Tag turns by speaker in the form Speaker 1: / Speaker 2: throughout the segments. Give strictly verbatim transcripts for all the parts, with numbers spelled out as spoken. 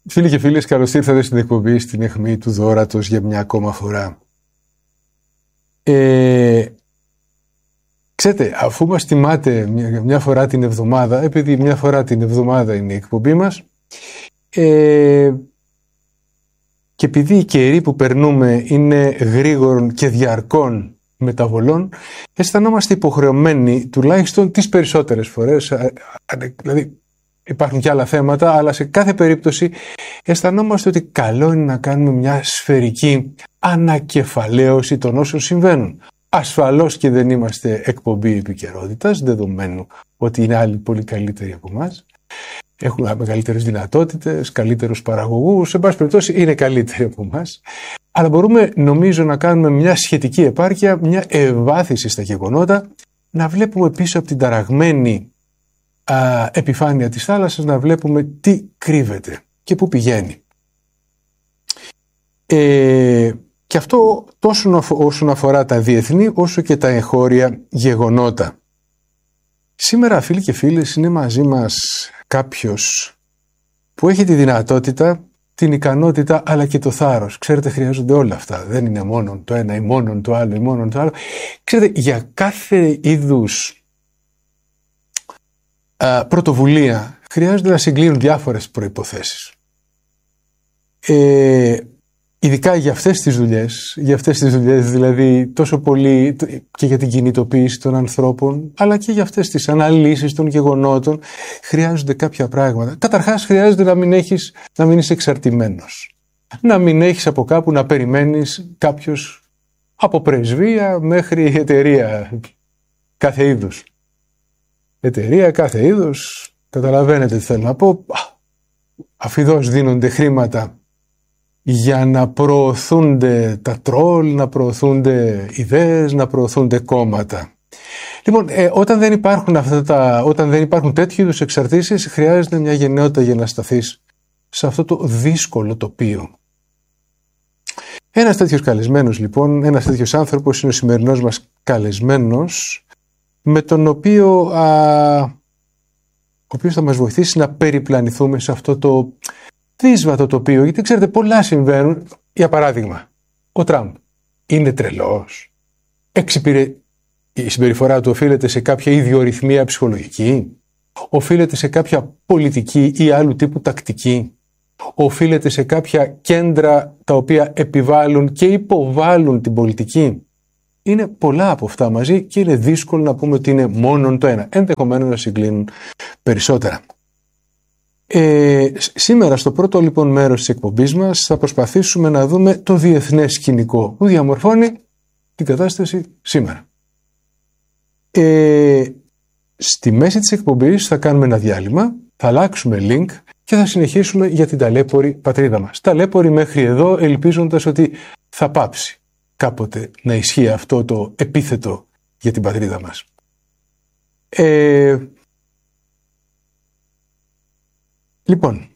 Speaker 1: Φίλοι και φίλες, καλώς ήρθατε στην εκπομπή στην αιχμή του δώρατος για μια ακόμα φορά. Ε, ξέρετε, αφού μας τιμάτε μια, μια φορά την εβδομάδα, επειδή μια φορά την εβδομάδα είναι η εκπομπή μας, ε, και επειδή οι καιροί που περνούμε είναι γρήγορων και διαρκών μεταβολών, αισθανόμαστε υποχρεωμένοι, τουλάχιστον τις περισσότερες φορές, δηλαδή υπάρχουν και άλλα θέματα, αλλά σε κάθε περίπτωση αισθανόμαστε ότι καλό είναι να κάνουμε μια σφαιρική ανακεφαλαίωση των όσων συμβαίνουν. Ασφαλώς και δεν είμαστε εκπομπή επικαιρότητας, δεδομένου ότι είναι άλλοι πολύ καλύτεροι από εμάς. Έχουν μεγαλύτερες δυνατότητες, καλύτερους παραγωγούς, σε πάση περιπτώσει είναι καλύτεροι από εμάς. Αλλά μπορούμε, νομίζω, να κάνουμε μια σχετική επάρκεια, μια ευάθυνση στα γεγονότα, να βλέπουμε πίσω από την ταραγμένη α, επιφάνεια της θάλασσας, να βλέπουμε τι κρύβεται και πού πηγαίνει. Ε, και αυτό τόσο όσον αφορά τα διεθνή, όσο και τα εγχώρια γεγονότα. Σήμερα, φίλοι και φίλες, είναι μαζί μας κάποιος που έχει τη δυνατότητα, την ικανότητα, αλλά και το θάρρος. Ξέρετε, χρειάζονται όλα αυτά. Δεν είναι μόνο το ένα ή μόνο το άλλο ή μόνο το άλλο. Ξέρετε, για κάθε είδους α, πρωτοβουλία χρειάζονται να συγκλίνουν διάφορες προϋποθέσεις. Ε, ειδικά για αυτές τις δουλειές, για αυτές τις δουλειές δηλαδή τόσο πολύ και για την κινητοποίηση των ανθρώπων, αλλά και για αυτές τις αναλύσεις των γεγονότων, χρειάζονται κάποια πράγματα. Καταρχάς χρειάζεται να μην έχεις, να μην είσαι εξαρτημένος. Να μην έχεις από κάπου να περιμένεις κάποιος, από πρεσβεία μέχρι εταιρεία κάθε είδους. Εταιρεία κάθε είδους, καταλαβαίνετε τι θέλω να πω. Αφιδώς δίνονται χρήματα για να προωθούνται τα τρόλ, να προωθούνται ιδέες, να προωθούνται κόμματα. Λοιπόν, ε, όταν, δεν υπάρχουν αυτά τα, όταν δεν υπάρχουν τέτοιου είδους εξαρτήσεις, χρειάζεται μια γενναιότητα για να σταθείς σε αυτό το δύσκολο τοπίο. Ένας τέτοιος καλεσμένος, λοιπόν, ένας τέτοιος άνθρωπος είναι ο σημερινός μας καλεσμένος, με τον οποίο, α, ο οποίος θα μας βοηθήσει να περιπλανηθούμε σε αυτό το δύσβατο τοπίο, γιατί ξέρετε πολλά συμβαίνουν. Για παράδειγμα, ο Τραμπ είναι τρελός, εξυπηρε... η συμπεριφορά του οφείλεται σε κάποια ιδιορυθμία ψυχολογική, οφείλεται σε κάποια πολιτική ή άλλου τύπου τακτική, οφείλεται σε κάποια κέντρα τα οποία επιβάλλουν και υποβάλλουν την πολιτική. Είναι πολλά από αυτά μαζί και είναι δύσκολο να πούμε ότι είναι μόνον το ένα. Ενδεχομένως να συγκλίνουν περισσότερα. Ε, σήμερα στο πρώτο λοιπόν μέρος της εκπομπής μας θα προσπαθήσουμε να δούμε το διεθνές σκηνικό που διαμορφώνει την κατάσταση σήμερα. Ε, στη μέση της εκπομπής θα κάνουμε ένα διάλειμμα, θα αλλάξουμε link και θα συνεχίσουμε για την ταλέπορη πατρίδα μας. Ταλέπορη μέχρι εδώ, ελπίζοντας ότι θα πάψει κάποτε να ισχύει αυτό το επίθετο για την πατρίδα μας. Ε, Λοιπόν,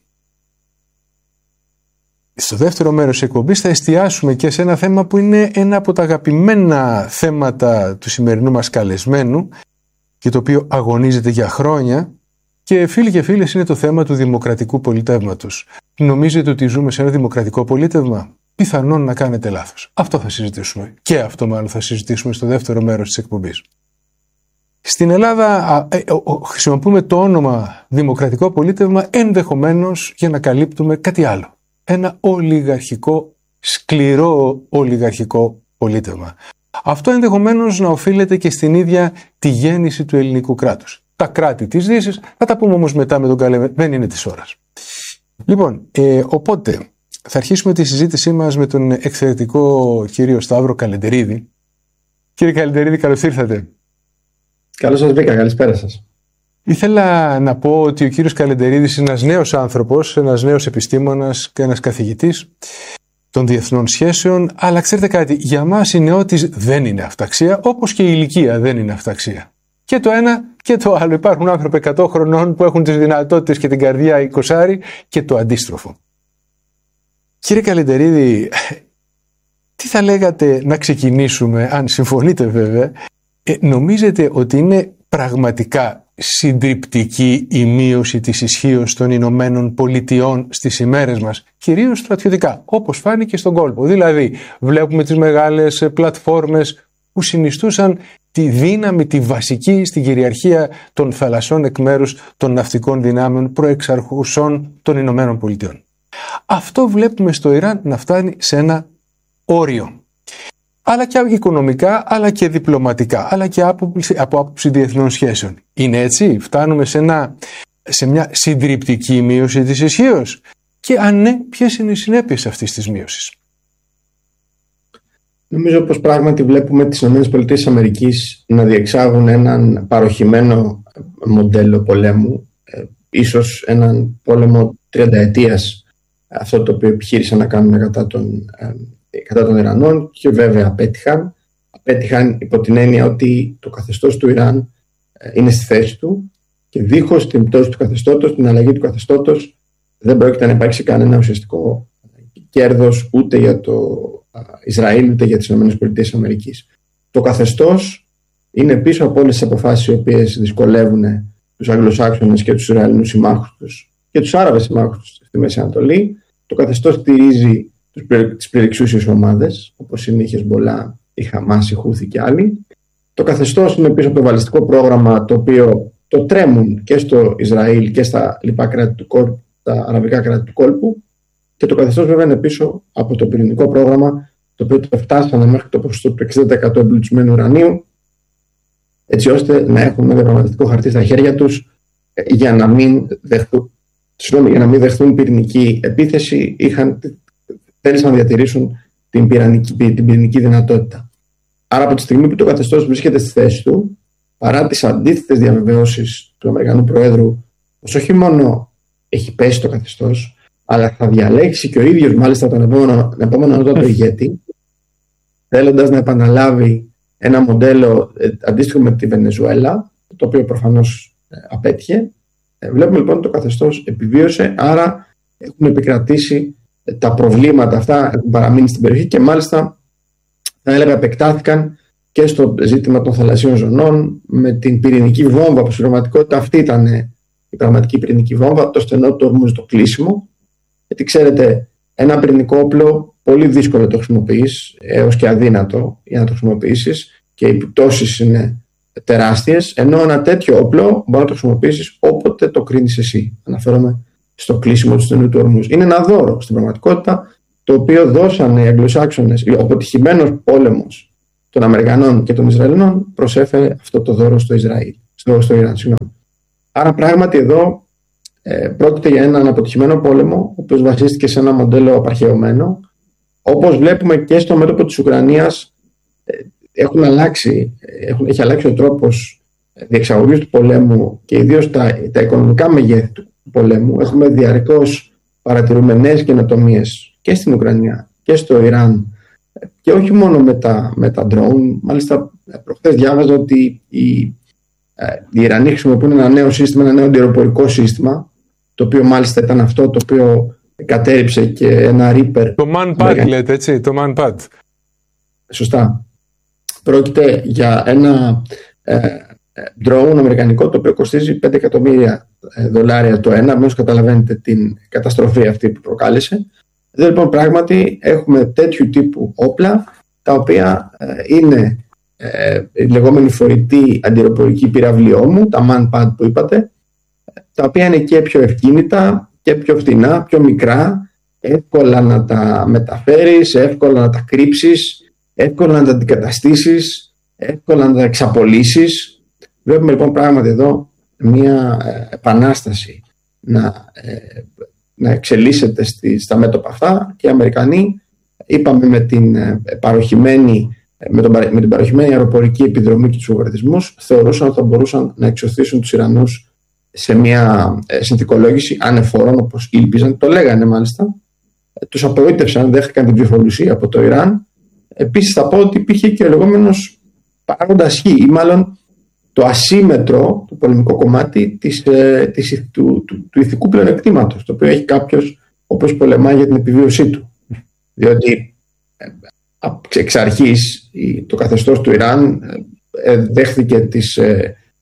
Speaker 1: στο δεύτερο μέρος της εκπομπής θα εστιάσουμε και σε ένα θέμα που είναι ένα από τα αγαπημένα θέματα του σημερινού μας καλεσμένου και το οποίο αγωνίζεται για χρόνια και φίλοι και φίλες είναι το θέμα του δημοκρατικού πολιτεύματος. Νομίζετε ότι ζούμε σε ένα δημοκρατικό πολίτευμα? Πιθανόν να κάνετε λάθος. Αυτό θα συζητήσουμε και αυτό μάλλον θα συζητήσουμε στο δεύτερο μέρος της εκπομπής. Στην Ελλάδα χρησιμοποιούμε το όνομα δημοκρατικό πολίτευμα ενδεχομένως για να καλύπτουμε κάτι άλλο. Ένα ολιγαρχικό, σκληρό ολιγαρχικό πολίτευμα. Αυτό ενδεχομένως να οφείλεται και στην ίδια τη γέννηση του ελληνικού κράτους. Τα κράτη της Δύσης, θα τα πούμε όμως μετά με τον καλεσμένο, δεν είναι της ώρας. Λοιπόν, ε, οπότε θα αρχίσουμε τη συζήτησή μας με τον εξαιρετικό κύριο Σταύρο Καλεντερίδη. Κύριε Καλεντερίδη, καλώς ήρθατε.
Speaker 2: Καλώς σας βρήκα, καλησπέρα σας.
Speaker 1: Ήθελα να πω ότι ο κύριος Καλεντερίδης είναι ένας νέος άνθρωπος, ένας νέος επιστήμονας και ένας καθηγητής των διεθνών σχέσεων, αλλά ξέρετε κάτι, για μας η νεότης δεν είναι αυταξία, όπως και η ηλικία δεν είναι αυταξία. Και το ένα και το άλλο. Υπάρχουν άνθρωποι εκατό χρονών που έχουν τις δυνατότητες και την καρδιά εικοσάρι και το αντίστροφο. Κύριε Καλεντερίδη, τι θα λέγατε να ξεκινήσουμε, αν συμφωνείτε βέβαια, ε, νομίζετε ότι είναι πραγματικά συντριπτική η μείωση της ισχύως των Ηνωμένων Πολιτειών στις ημέρες μας, κυρίως στρατιωτικά, όπως φάνηκε στον κόλπο. Δηλαδή, βλέπουμε τις μεγάλες πλατφόρμες που συνιστούσαν τη δύναμη, τη βασική στην κυριαρχία των θαλασσών εκ μέρους των ναυτικών δυνάμεων προεξαρχουσών των Ηνωμένων Πολιτειών. Αυτό βλέπουμε στο Ιράν να φτάνει σε ένα όριο. Αλλά και οικονομικά, αλλά και διπλωματικά, αλλά και από, από άποψη διεθνών σχέσεων. Είναι έτσι, φτάνουμε σε, ένα, σε μια συντριπτική μείωση της ισχύως. Και αν ναι, ποιες είναι οι συνέπειες αυτής της μείωσης?
Speaker 2: Νομίζω πως πράγματι βλέπουμε τις ΗΠΑ να διεξάγουν έναν παροχημένο μοντέλο πολέμου, ε, ίσως έναν πόλεμο τριανταετίας, αυτό το οποίο επιχείρησαν να κάνουν κατά των, ε, κατά των Ιρανών, και βέβαια απέτυχαν. Απέτυχαν υπό την έννοια ότι το καθεστώς του Ιράν ε, είναι στη θέση του και δίχως την πτώση του καθεστώτος, την αλλαγή του καθεστώτος, δεν πρόκειται να υπάρξει κανένα ουσιαστικό κέρδος ούτε για το Ισραήλ ούτε για τις ΗΠΑ. Το καθεστώς είναι πίσω από όλες τις αποφάσεις οι οποίες δυσκολεύουν τους Αγγλοσάξονες και τους Ισραηλινούς συμμάχους τους και τους Άραβες συμμάχους τους στη Μέση Ανατολή. Το καθεστώς στηρίζει τις πληρεξούσιες ομάδες, όπως είναι η Χεσμπολά, η Χαμάς, η Χούθη και άλλοι. Το καθεστώς είναι πίσω από το βαλιστικό πρόγραμμα, το οποίο το τρέμουν και στο Ισραήλ και στα λοιπά κράτη του κόλπου, τα αραβικά κράτη του κόλπου. Και το καθεστώς βέβαια είναι πίσω από το πυρηνικό πρόγραμμα, το οποίο το φτάσανε μέχρι το ποσοστό του εξήντα τοις εκατό εμπλουτισμένου ουρανίου, έτσι ώστε να έχουν ένα διαπραγματευτικό χαρτί στα χέρια τους για να μην δεχτούν, για να μην δεχτούν πυρηνική επίθεση. Είχαν, θέλησαν να διατηρήσουν την πυρηνική, την πυρηνική δυνατότητα. Άρα, από τη στιγμή που το καθεστώς βρίσκεται στη θέση του, παρά τις αντίθετες διαβεβαιώσεις του Αμερικανού Προέδρου, πως όχι μόνο έχει πέσει το καθεστώς, αλλά θα διαλέξει και ο ίδιος μάλιστα τον επόμενο, επόμενο ανώτατο ηγέτη, θέλοντας να επαναλάβει ένα μοντέλο ε, αντίστοιχο με τη Βενεζουέλα, το οποίο προφανώς ε, απέτυχε. Ε, βλέπουμε λοιπόν ότι το καθεστώς επιβίωσε, άρα έχουν επικρατήσει ε, τα προβλήματα αυτά, έχουν παραμείνει στην περιοχή και μάλιστα θα έλεγα επεκτάθηκαν και στο ζήτημα των θαλασσίων ζωνών, με την πυρηνική βόμβα, που στην πραγματικότητα αυτή ήταν η πραγματική πυρηνική βόμβα, το στενό του Ορμούζ, το κλείσιμο. Γιατί ξέρετε, ένα πυρηνικό όπλο πολύ δύσκολο να το χρησιμοποιείς, έως και αδύνατο για να το χρησιμοποιήσεις, και οι επιπτώσεις είναι τεράστιες, ενώ ένα τέτοιο όπλο μπορεί να το χρησιμοποιήσεις όποτε το κρίνεις εσύ. Αναφέρομαι στο κλείσιμο του στενού του Ορμούζ. Είναι ένα δώρο στην πραγματικότητα, το οποίο δώσανε οι Αγγλοσάξονες. Ο αποτυχημένος πόλεμος των Αμερικανών και των Ισραηλινών προσέφερε αυτό το δώρο στο Ισραήλ, στο, στο Ιράν. Συγγνώμη. Άρα πράγματι εδώ ε, πρόκειται για έναν αποτυχημένο πόλεμο, ο οποίος βασίστηκε σε ένα μοντέλο απαρχαιωμένο. Όπως βλέπουμε και στο μέτωπο της Ουκρανίας, ε, έχουν αλλάξει, έχουν, έχει αλλάξει ο τρόπος διεξαγωγής του πολέμου και ιδίως τα, τα οικονομικά μεγέθη του πολέμου. Έχουμε διαρκώς παρατηρούμε νέες καινοτομίες και στην Ουκρανία και στο Ιράν, και όχι μόνο με τα, με τα drone. Μάλιστα προχθές διάβαζα ότι οι, οι Ιρανοί χρησιμοποιούν ένα νέο σύστημα, ένα νέο αντιεροπορικό σύστημα, το οποίο μάλιστα ήταν αυτό το οποίο κατέριψε και ένα Reaper.
Speaker 1: Το Manpad λέτε, έτσι, το Manpad.
Speaker 2: Σωστά. Πρόκειται για ένα ε, drone αμερικανικό, το οποίο κοστίζει πέντε εκατομμύρια δολάρια το ένα. Μήπως καταλαβαίνετε την καταστροφή αυτή που προκάλεσε. Εδώ λοιπόν πράγματι έχουμε τέτοιου τύπου όπλα, τα οποία ε, είναι ε, η λεγόμενη φορητή αντιεροπορική πυραυλή όμου, τα Manpad που είπατε, τα οποία είναι και πιο ευκίνητα και πιο φθηνά, πιο μικρά, εύκολα να τα μεταφέρεις, εύκολα να τα κρύψεις, εύκολα να τα αντικαταστήσεις, εύκολα να τα εξαπολύσεις. Βλέπουμε λοιπόν πράγματι εδώ μια επανάσταση να, ε, να εξελίσσεται στη, στα μέτωπα αυτά, και οι Αμερικανοί, είπαμε, με την παροχημένη, με, τον, με την παροχημένη αεροπορική επιδρομή και τους βομβαρδισμούς, θεωρούσαν ότι θα μπορούσαν να εξωθήσουν τους Ιρανούς σε μια ε, συνθηκολόγηση ανεφόρων, όπως ήλπιζαν, το λέγανε μάλιστα. Ε, τους απογοήτευσαν, δέχτηκαν την ψηφολουσία από το Ιράν. Επίσης θα πω ότι υπήρχε και ο λεγόμενος παράγοντα χ, ή μάλλον το ασύμετρο, το πολεμικό κομμάτι της, ε, της, του, του, του ηθικού πλεονεκτήματος, το οποίο έχει κάποιος όπως πολεμάει για την επιβίωσή του. Διότι ε, εξ αρχής το καθεστώς του Ιράν ε, δέχθηκε τις ε,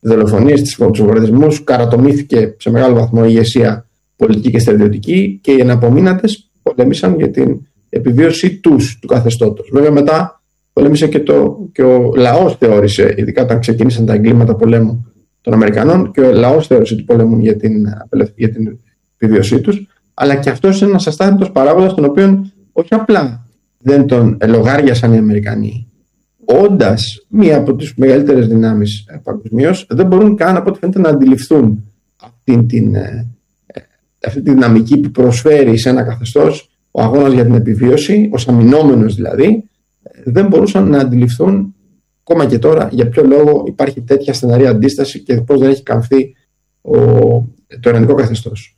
Speaker 2: δολοφονίες, τους βομβαρδισμούς, καρατομήθηκε σε μεγάλο βαθμό η ηγεσία πολιτική και στρατιωτική και οι εναπομείνατες πολέμησαν για την επιβίωση τους, του καθεστώτος. Βέβαια μετά πολέμησε και, το, και ο λαός θεώρησε, ειδικά όταν ξεκίνησαν τα εγκλήματα πολέμου των Αμερικανών, και ο λαός θεώρησε ότι πολέμουν για την, για την επιβίωσή τους, αλλά και αυτός είναι ένας αστάθμητος παράγοντας, τον οποίο όχι απλά δεν τον λογάριασαν οι Αμερικανοί, όντας μία από τις μεγαλύτερες δυνάμεις παγκοσμίως, δεν μπορούν καν από ό,τι φαίνεται να αντιληφθούν αυτή την, αυτή τη δυναμική που προσφέρει σε ένα καθεστώς ο αγώνας για την επιβίωση, ως αμυνόμενος δηλαδή. Δεν μπορούσαν να αντιληφθούν ακόμα και τώρα για ποιο λόγο υπάρχει τέτοια στεναρή αντίσταση και πώς δεν έχει καμφθεί ο, το ιρανικό καθεστώς.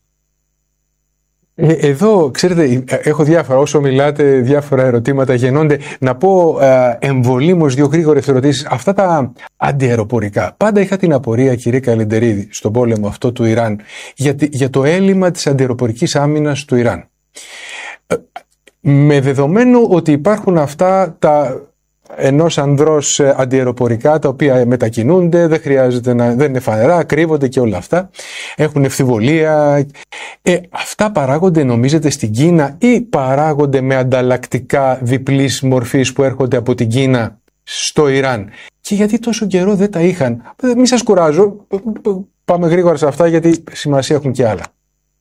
Speaker 1: Εδώ, ξέρετε, έχω διάφορα, όσο μιλάτε, διάφορα ερωτήματα γεννώνται. Να πω εμβολήμως δύο γρήγορες ερωτήσεις. Αυτά τα αντιαεροπορικά. Πάντα είχα την απορία, κύριε Καλεντερίδη, στον πόλεμο αυτό του Ιράν, για, για το έλλειμμα της αντιαεροπορικής άμυνας του Ιράν. Με δεδομένο ότι υπάρχουν αυτά τα ενός ανδρός αντιαεροπορικά, τα οποία μετακινούνται, δεν χρειάζεται να, δεν είναι φανερά, κρύβονται και όλα αυτά, έχουν ευθυβολία. Ε, αυτά παράγονται, νομίζετε, στην Κίνα ή παράγονται με ανταλλακτικά διπλής μορφής που έρχονται από την Κίνα στο Ιράν? Και γιατί τόσο καιρό δεν τα είχαν? Μην σας κουράζω, πάμε γρήγορα σε αυτά γιατί σημασία έχουν και άλλα.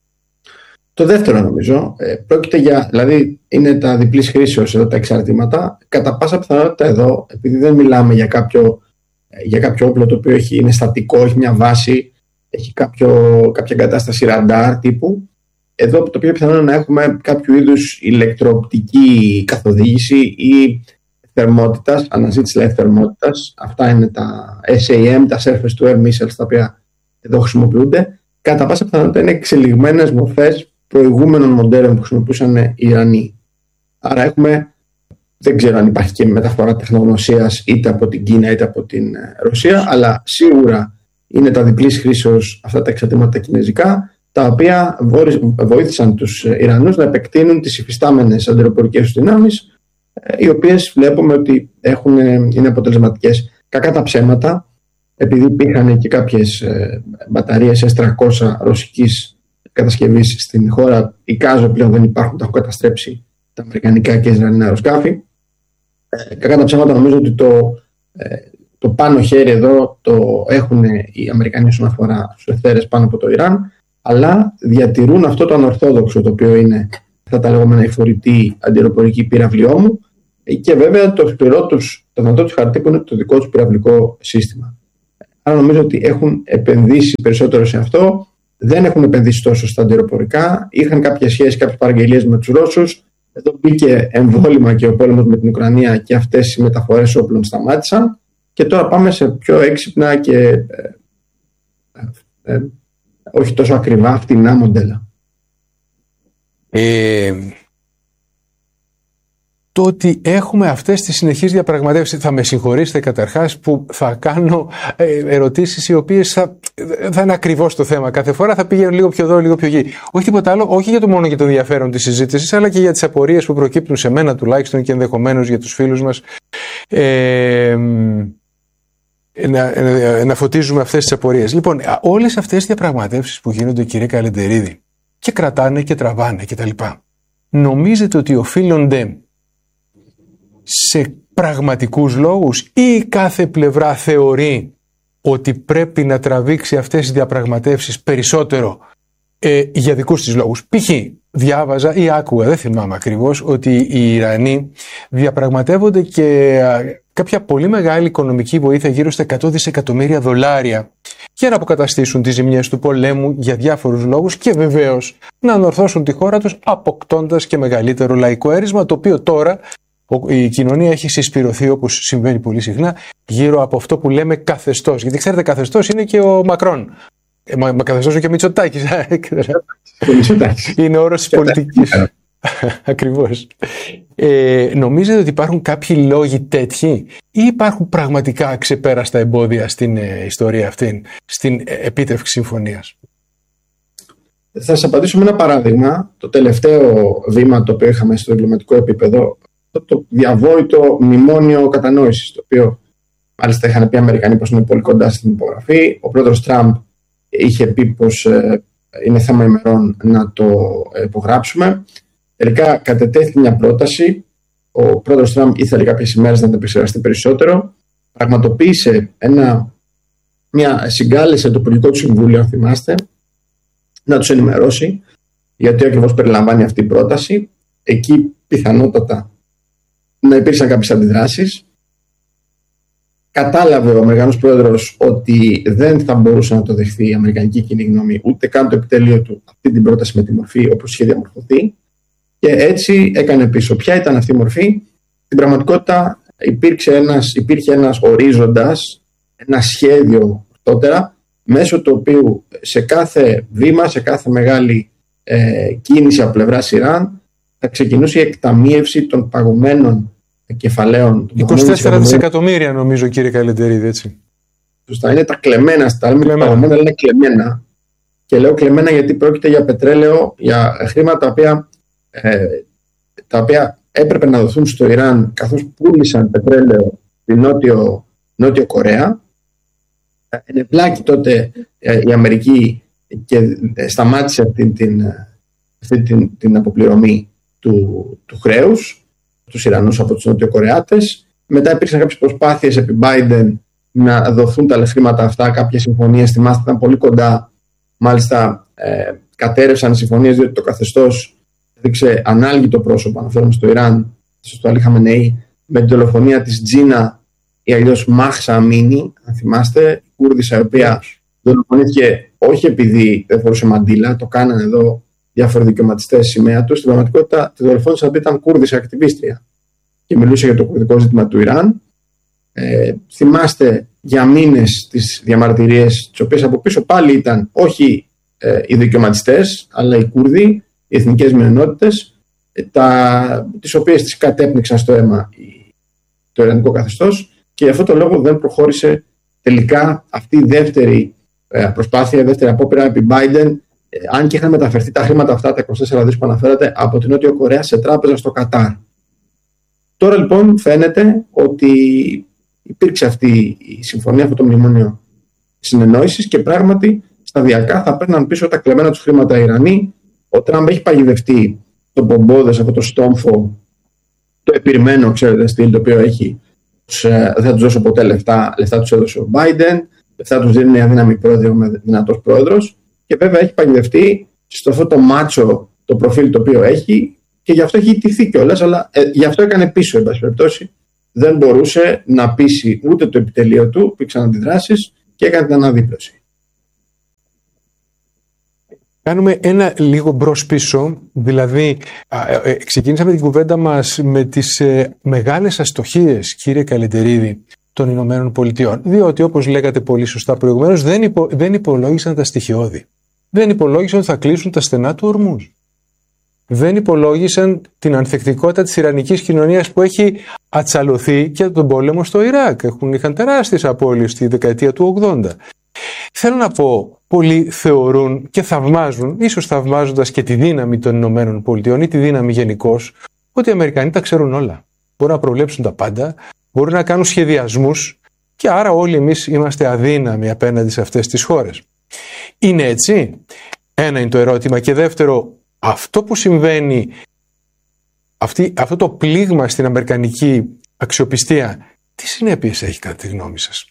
Speaker 2: Το δεύτερο, νομίζω, πρόκειται για, δηλαδή είναι τα διπλής χρήσεως εδώ τα εξαρτήματα. Κατά πάσα πιθανότητα εδώ, επειδή δεν μιλάμε για κάποιο, για κάποιο όπλο το οποίο έχει, είναι στατικό, έχει μια βάση, έχει κάποιο, κάποια εγκατάσταση ραντάρ τύπου, εδώ το πιο πιθανό είναι να έχουμε κάποιο είδους ηλεκτροοπτική καθοδήγηση ή θερμότητας, αναζήτηση δηλαδή θερμότητας. Αυτά είναι τα ες έι εμ, τα Surface to Air Missiles, τα οποία εδώ χρησιμοποιούνται. Κατά πάσα πιθανότητα είναι εξελιγμένες μορφές προηγούμενων μοντέλων που χρησιμοποιούσαν οι Ιρανοί. Άρα έχουμε, δεν ξέρω αν υπάρχει και μεταφορά τεχνογνωσίας είτε από την Κίνα είτε από την Ρωσία, αλλά σίγουρα είναι τα διπλής χρήσεως αυτά τα εξαρτήματα τα κινέζικα, τα οποία βοήθησαν τους Ιρανούς να επεκτείνουν τις υφιστάμενες αντιαεροπορικές τους δυνάμεις, οι οποίες βλέπουμε ότι έχουν, είναι αποτελεσματικές. Κακά τα ψέματα, επειδή υπήρχαν και κάποιες μπαταρίες ες τριακόσια ρωσικής κατασκευής στην χώρα, εικάζω πλέον δεν υπάρχουν, τα έχουν καταστρέψει τα αμερικανικά και ισραηλινά αεροσκάφη. Ε, κακά τα ψέματα, νομίζω ότι το, ε, το πάνω χέρι εδώ το έχουν οι Αμερικανοί όσον αφορά στους ευθέρες πάνω από το Ιράν, αλλά διατηρούν αυτό το ανορθόδοξο, το οποίο είναι αυτά τα λεγόμενα εκφορητή αντιαεροπορική πυραυλιόμου, και βέβαια το σκληρό τους, το δυνατό τους χαρτί που είναι το δικό τους πυραυλικό σύστημα. Άρα νομίζω ότι έχουν επενδύσει περισσότερο σε αυτό. Δεν έχουν επενδύσει τόσο στα αντιαεροπορικά. Είχαν κάποιες σχέσεις, κάποιες παραγγελίες με τους Ρώσους. Εδώ μπήκε εμβόλυμα και ο πόλεμος με την Ουκρανία και αυτές οι μεταφορές όπλων σταμάτησαν. Και τώρα πάμε σε πιο έξυπνα και ε, ε, ε, όχι τόσο ακριβά φτηνά μοντέλα.
Speaker 1: Ε, το ότι έχουμε αυτές τις συνεχείς διαπραγματεύσεις, θα με συγχωρήσετε καταρχάς που θα κάνω ε, ερωτήσεις οι οποίες θα, θα είναι ακριβώς το θέμα. Κάθε φορά θα πηγαίνουν λίγο πιο εδώ, λίγο πιο εκεί. Όχι τίποτα άλλο, όχι για το μόνο για το ενδιαφέρον της συζήτησης, αλλά και για τις απορίες που προκύπτουν σε μένα τουλάχιστον και ενδεχομένως για τους φίλους μας. Ε, να, να, να φωτίζουμε αυτές τις απορίες. Λοιπόν, όλες αυτές τις διαπραγματεύσεις που γίνονται, κύριε Καλεντερίδη, και κρατάνε και τραβάνε κτλ. Νομίζετε ότι οφείλονται σε πραγματικούς λόγους ή κάθε πλευρά θεωρεί ότι πρέπει να τραβήξει αυτές τις διαπραγματεύσεις περισσότερο ε, για δικούς της λόγους? Π.χ. διάβαζα ή άκουγα, δεν θυμάμαι ακριβώς, ότι οι Ιρανοί διαπραγματεύονται και α, κάποια πολύ μεγάλη οικονομική βοήθεια, γύρω στα εκατό δισεκατομμύρια δολάρια, για να αποκαταστήσουν τις ζημιές του πολέμου για διάφορους λόγους και βεβαίως να ανορθώσουν τη χώρα τους αποκτώντας και μεγαλύτερο λαϊκό έρισμα, το οποίο τώρα η κοινωνία έχει συσπηρωθεί, όπως συμβαίνει πολύ συχνά, γύρω από αυτό που λέμε καθεστώς. Γιατί ξέρετε, καθεστώς είναι και ο Μακρόν. Ε, μα, μα καθεστώς είναι και ο Μητσοτάκης. Είναι όρος της πολιτικής. Ακριβώς. Ε, νομίζετε ότι υπάρχουν κάποιοι λόγοι τέτοιοι ή υπάρχουν πραγματικά ξεπέραστα εμπόδια στην ε, ιστορία αυτή, στην ε, επίτευξη συμφωνίας?
Speaker 2: Θα σας απαντήσω με ένα παράδειγμα. Το τελευταίο βήμα το οποίο είχαμε στο διπλωματικό επίπεδο, το διαβόητο μνημόνιο κατανόησης, το οποίο Μάλιστα, είχαν πει οι Αμερικανοί πως είναι πολύ κοντά στην υπογραφή. Ο πρόεδρος Τραμπ είχε πει πως ε, είναι θέμα ημερών να το υπογράψουμε. Τελικά κατετέθηκε μια πρόταση. Ο πρόεδρος Τραμπ ήθελε κάποιες ημέρες να την επεξεργαστεί περισσότερο. Πραγματοποίησε ένα, μια συγκάλεσε το Υπουργικό του Συμβούλιο, αν θυμάστε, να τους ενημερώσει γιατί ακριβώς περιλαμβάνει αυτή η πρόταση. Εκεί πιθανότατα να υπήρξαν κάποιες αντιδράσεις. Κατάλαβε ο Αμερικανός πρόεδρος ότι δεν θα μπορούσε να το δεχθεί η αμερικανική κοινή γνώμη, ούτε καν το επιτέλειο του, αυτή την πρόταση με τη μορφή όπως είχε διαμορφωθεί, και έτσι έκανε πίσω. Ποια ήταν αυτή η μορφή? Στην πραγματικότητα υπήρξε ένας, υπήρχε ένας ορίζοντας, ένα σχέδιο πρωτότερα, μέσω του οποίου σε κάθε βήμα, σε κάθε μεγάλη ε, κίνηση από πλευράς Ιράν θα ξεκινούσε η εκταμείευση των παγωμένων κεφαλαίων.
Speaker 1: είκοσι τέσσερα δισεκατομμύρια νομίζω, κύριε Καλεντερίδη, έτσι.
Speaker 2: Σωστά, είναι τα κλεμμένα, στα λέμε παγωμένα, είναι κλεμμένα. Και λέω κλεμμένα γιατί πρόκειται για πετρέλαιο, για χρήματα τα οποία, ε, τα οποία έπρεπε να δοθούν στο Ιράν καθώς πούλησαν πετρέλαιο στη Νότιο, Νότιο Κορέα. Ενευλάκη τότε ε, η Αμερική και ε, σταμάτησε αυτή την, αυτή την, την αποπληρωμή του, του χρέους τους Ιρανούς από τους Νοτιοκορεάτες. Μετά υπήρξαν κάποιες προσπάθειες επί Biden να δοθούν τα χρήματα αυτά, κάποιες συμφωνίες, θυμάστε, ήταν πολύ κοντά. Μάλιστα ε, κατέρευσαν οι συμφωνίες διότι το καθεστώς έδειξε ανάλγητο πρόσωπο, αναφέρομαι στο Ιράν, στο Αλή Χαμενεή, με την δολοφονία της Τζίνα ή αλλιώς Μάχσα Αμίνη, αν θυμάστε, η Κούρδισσα, η οποία δολοφονήθηκε όχι επειδή δεν φορούσε μαντίλα, το κάνανε εδώ διάφοροι δικαιωματιστές σημαία του. Στην πραγματικότητα τη δολοφόνησαν επειδή ήταν Κούρδισσα ακτιβίστρια και μιλούσε για το κουρδικό ζήτημα του Ιράν. Ε, θυμάστε για μήνες τις διαμαρτυρίες, τις οποίες από πίσω πάλι ήταν όχι ε, οι δικαιωματιστές, αλλά οι Κούρδοι, οι εθνικές μειονότητες, ε, τα, τις οποίες τις κατέπνιξαν στο αίμα το ιρανικό καθεστώς, και γι' αυτό το λόγο δεν προχώρησε τελικά αυτή η δεύτερη ε, προσπάθεια, η δεύτερη απόπειρα επί Biden, ε, αν και είχαν μεταφερθεί τα χρήματα αυτά, τα είκοσι τέσσερα δις που αναφέρατε, από την Νότιο Κορέα σε τράπεζα στο Κατάρ. Τώρα λοιπόν φαίνεται ότι υπήρξε αυτή η συμφωνία, αυτό το μνημόνιο συνεννόησης, και πράγματι σταδιακά θα παίρναν πίσω τα κλεμμένα τους χρήματα οι Ιρανοί. Ο Τραμπ έχει παγιδευτεί τον πομπόδες, αυτό το στόμφο, το επιρρημένο, ξέρετε, στυλ, το οποίο έχει, δεν θα τους δώσω ποτέ λεφτά, λεφτά τους έδωσε ο Biden, λεφτά τους δίνει μια δύναμη πρόεδρο με δυνατός πρόεδρος, και βέβαια έχει παγιδευτεί στο αυτό το μάτσο το προφίλ το οποίο έχει, και γι' αυτό έχει ιτηθεί κιόλας, αλλά ε, γι' αυτό έκανε πίσω, εν πάση περιπτώσει. Δεν μπορούσε να πείσει ούτε το επιτελείο του, υπήρξαν αντιδράσεις και έκανε την αναδίπλωση.
Speaker 1: Κάνουμε ένα λίγο μπρος πίσω, δηλαδή ε, ε, ξεκίνησαμε την κουβέντα μας με τις ε, μεγάλες αστοχίες, κύριε Καλεντερίδη, των Ηνωμένων Πολιτειών, διότι όπως λέγατε πολύ σωστά προηγουμένως, δεν, υπο, δεν υπολόγισαν τα στοιχειώδη. Δεν υπολόγισαν ότι θα κλείσουν τα στενά του Ορμούζ. Δεν υπολόγισαν την ανθεκτικότητα της ιρανικής κοινωνίας που έχει ατσαλωθεί και από τον πόλεμο στο Ιράκ. Έχουν, είχαν τεράστιες απώλειες στη δεκαετία του ογδόντα. Θέλω να πω, πολλοί θεωρούν και θαυμάζουν, ίσως θαυμάζοντας και τη δύναμη των Ηνωμένων Πολιτειών ή τη δύναμη γενικώς, ότι οι Αμερικανοί τα ξέρουν όλα. Μπορούν να προβλέψουν τα πάντα, μπορούν να κάνουν σχεδιασμούς, και άρα όλοι εμείς είμαστε αδύναμοι απέναντι σε αυτές τις χώρες. Είναι έτσι? Ένα είναι το ερώτημα. Και δεύτερο, αυτό που συμβαίνει, αυτή, αυτό το πλήγμα στην αμερικανική αξιοπιστία, τι συνέπειες έχει κατά τη γνώμη σας?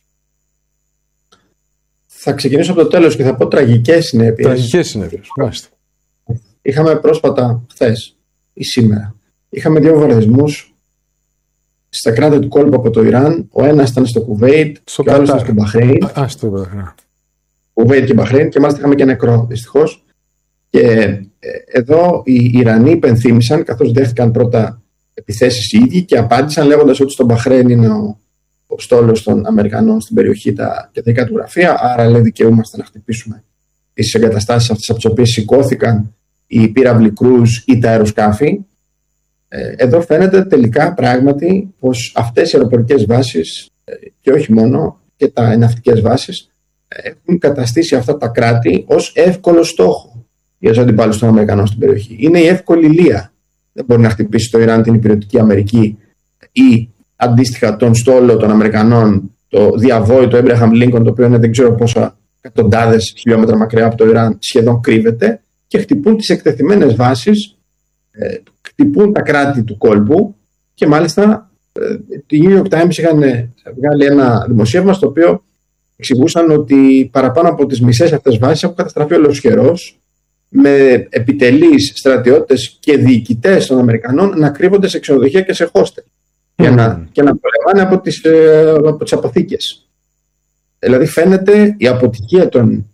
Speaker 2: Θα ξεκινήσω από το τέλος και θα πω τραγικές συνέπειες.
Speaker 1: Τραγικές συνέπειες, μάλιστα.
Speaker 2: Είχαμε πρόσφατα, χθες ή σήμερα, είχαμε δύο βομβαρδισμούς στα κράτη του κόλπου από το Ιράν. Ο ένας ήταν στο Κουβέιτ
Speaker 1: στο
Speaker 2: και ο άλλος ήταν στο Μπαχρέιν.
Speaker 1: Α, στο Μπαχρέιν.
Speaker 2: Κουβέιτ και Μπαχρέιν, και μάλιστα είχαμε και νεκρό, δυστυχώς. Και εδώ οι Ιρανοί υπενθύμησαν, καθώς δέχτηκαν πρώτα επιθέσεις οι ίδιοι, και απάντησαν λέγοντας ότι στο Μπαχρέιν είναι ο, ο στόλος των Αμερικανών στην περιοχή τα κεντρικά του γραφεία, άρα λέει δικαιούμαστε να χτυπήσουμε τις εγκαταστάσεις αυτές από τις οποίες σηκώθηκαν οι πύραυλοι κρούζ ή τα αεροσκάφη. Εδώ φαίνεται τελικά πράγματι πως αυτές οι αεροπορικές βάσεις, και όχι μόνο, και τα ναυτικές βάσεις, έχουν καταστήσει αυτά τα κράτη ως εύκολο στόχο για τους αντιπάλους των Αμερικανών στην περιοχή. Είναι η εύκολη λία. Δεν μπορεί να χτυπήσει το Ιράν την υπηρετική Αμερική ή αντίστοιχα τον στόλο των Αμερικανών το διαβόητο Abraham Lincoln, το οποίο είναι δεν ξέρω πόσα εκατοντάδες χιλιόμετρα μακριά από το Ιράν, σχεδόν κρύβεται, και χτυπούν τις εκτεθειμένες βάσεις, ε, χτυπούν τα κράτη του κόλπου, και μάλιστα ε, οι New York Times είχαν βγάλει ένα δημοσίευμα στο οποίο εξηγούσαν ότι παραπάνω από τις μισές αυτές βάσεις έχουν καταστραφεί ολοσχερός, με επιτελείς, στρατιώτες και διοικητές των Αμερικανών να κρύβονται σε ξενοδοχεία και σε hostel mm. και, να, και να πολεμάνε από τις, ε, από τις αποθήκες. Δηλαδή φαίνεται η αποτυχία των,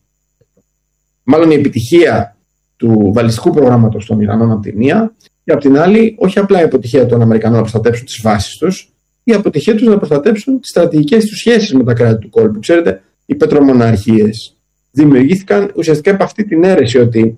Speaker 2: μάλλον η επιτυχία του βαλιστικού προγράμματος των Ιρανών από τη μία, και από την άλλη όχι απλά η αποτυχία των Αμερικανών να προστατέψουν τις βάσεις τους, η αποτυχία τους να προστατέψουν τις στρατηγικές τους σχέσεις με τα κράτη του κόλπου. Ξέρετε, οι πετρομοναρχίες δημιουργήθηκαν ουσιαστικά από αυτή την αίρεση ότι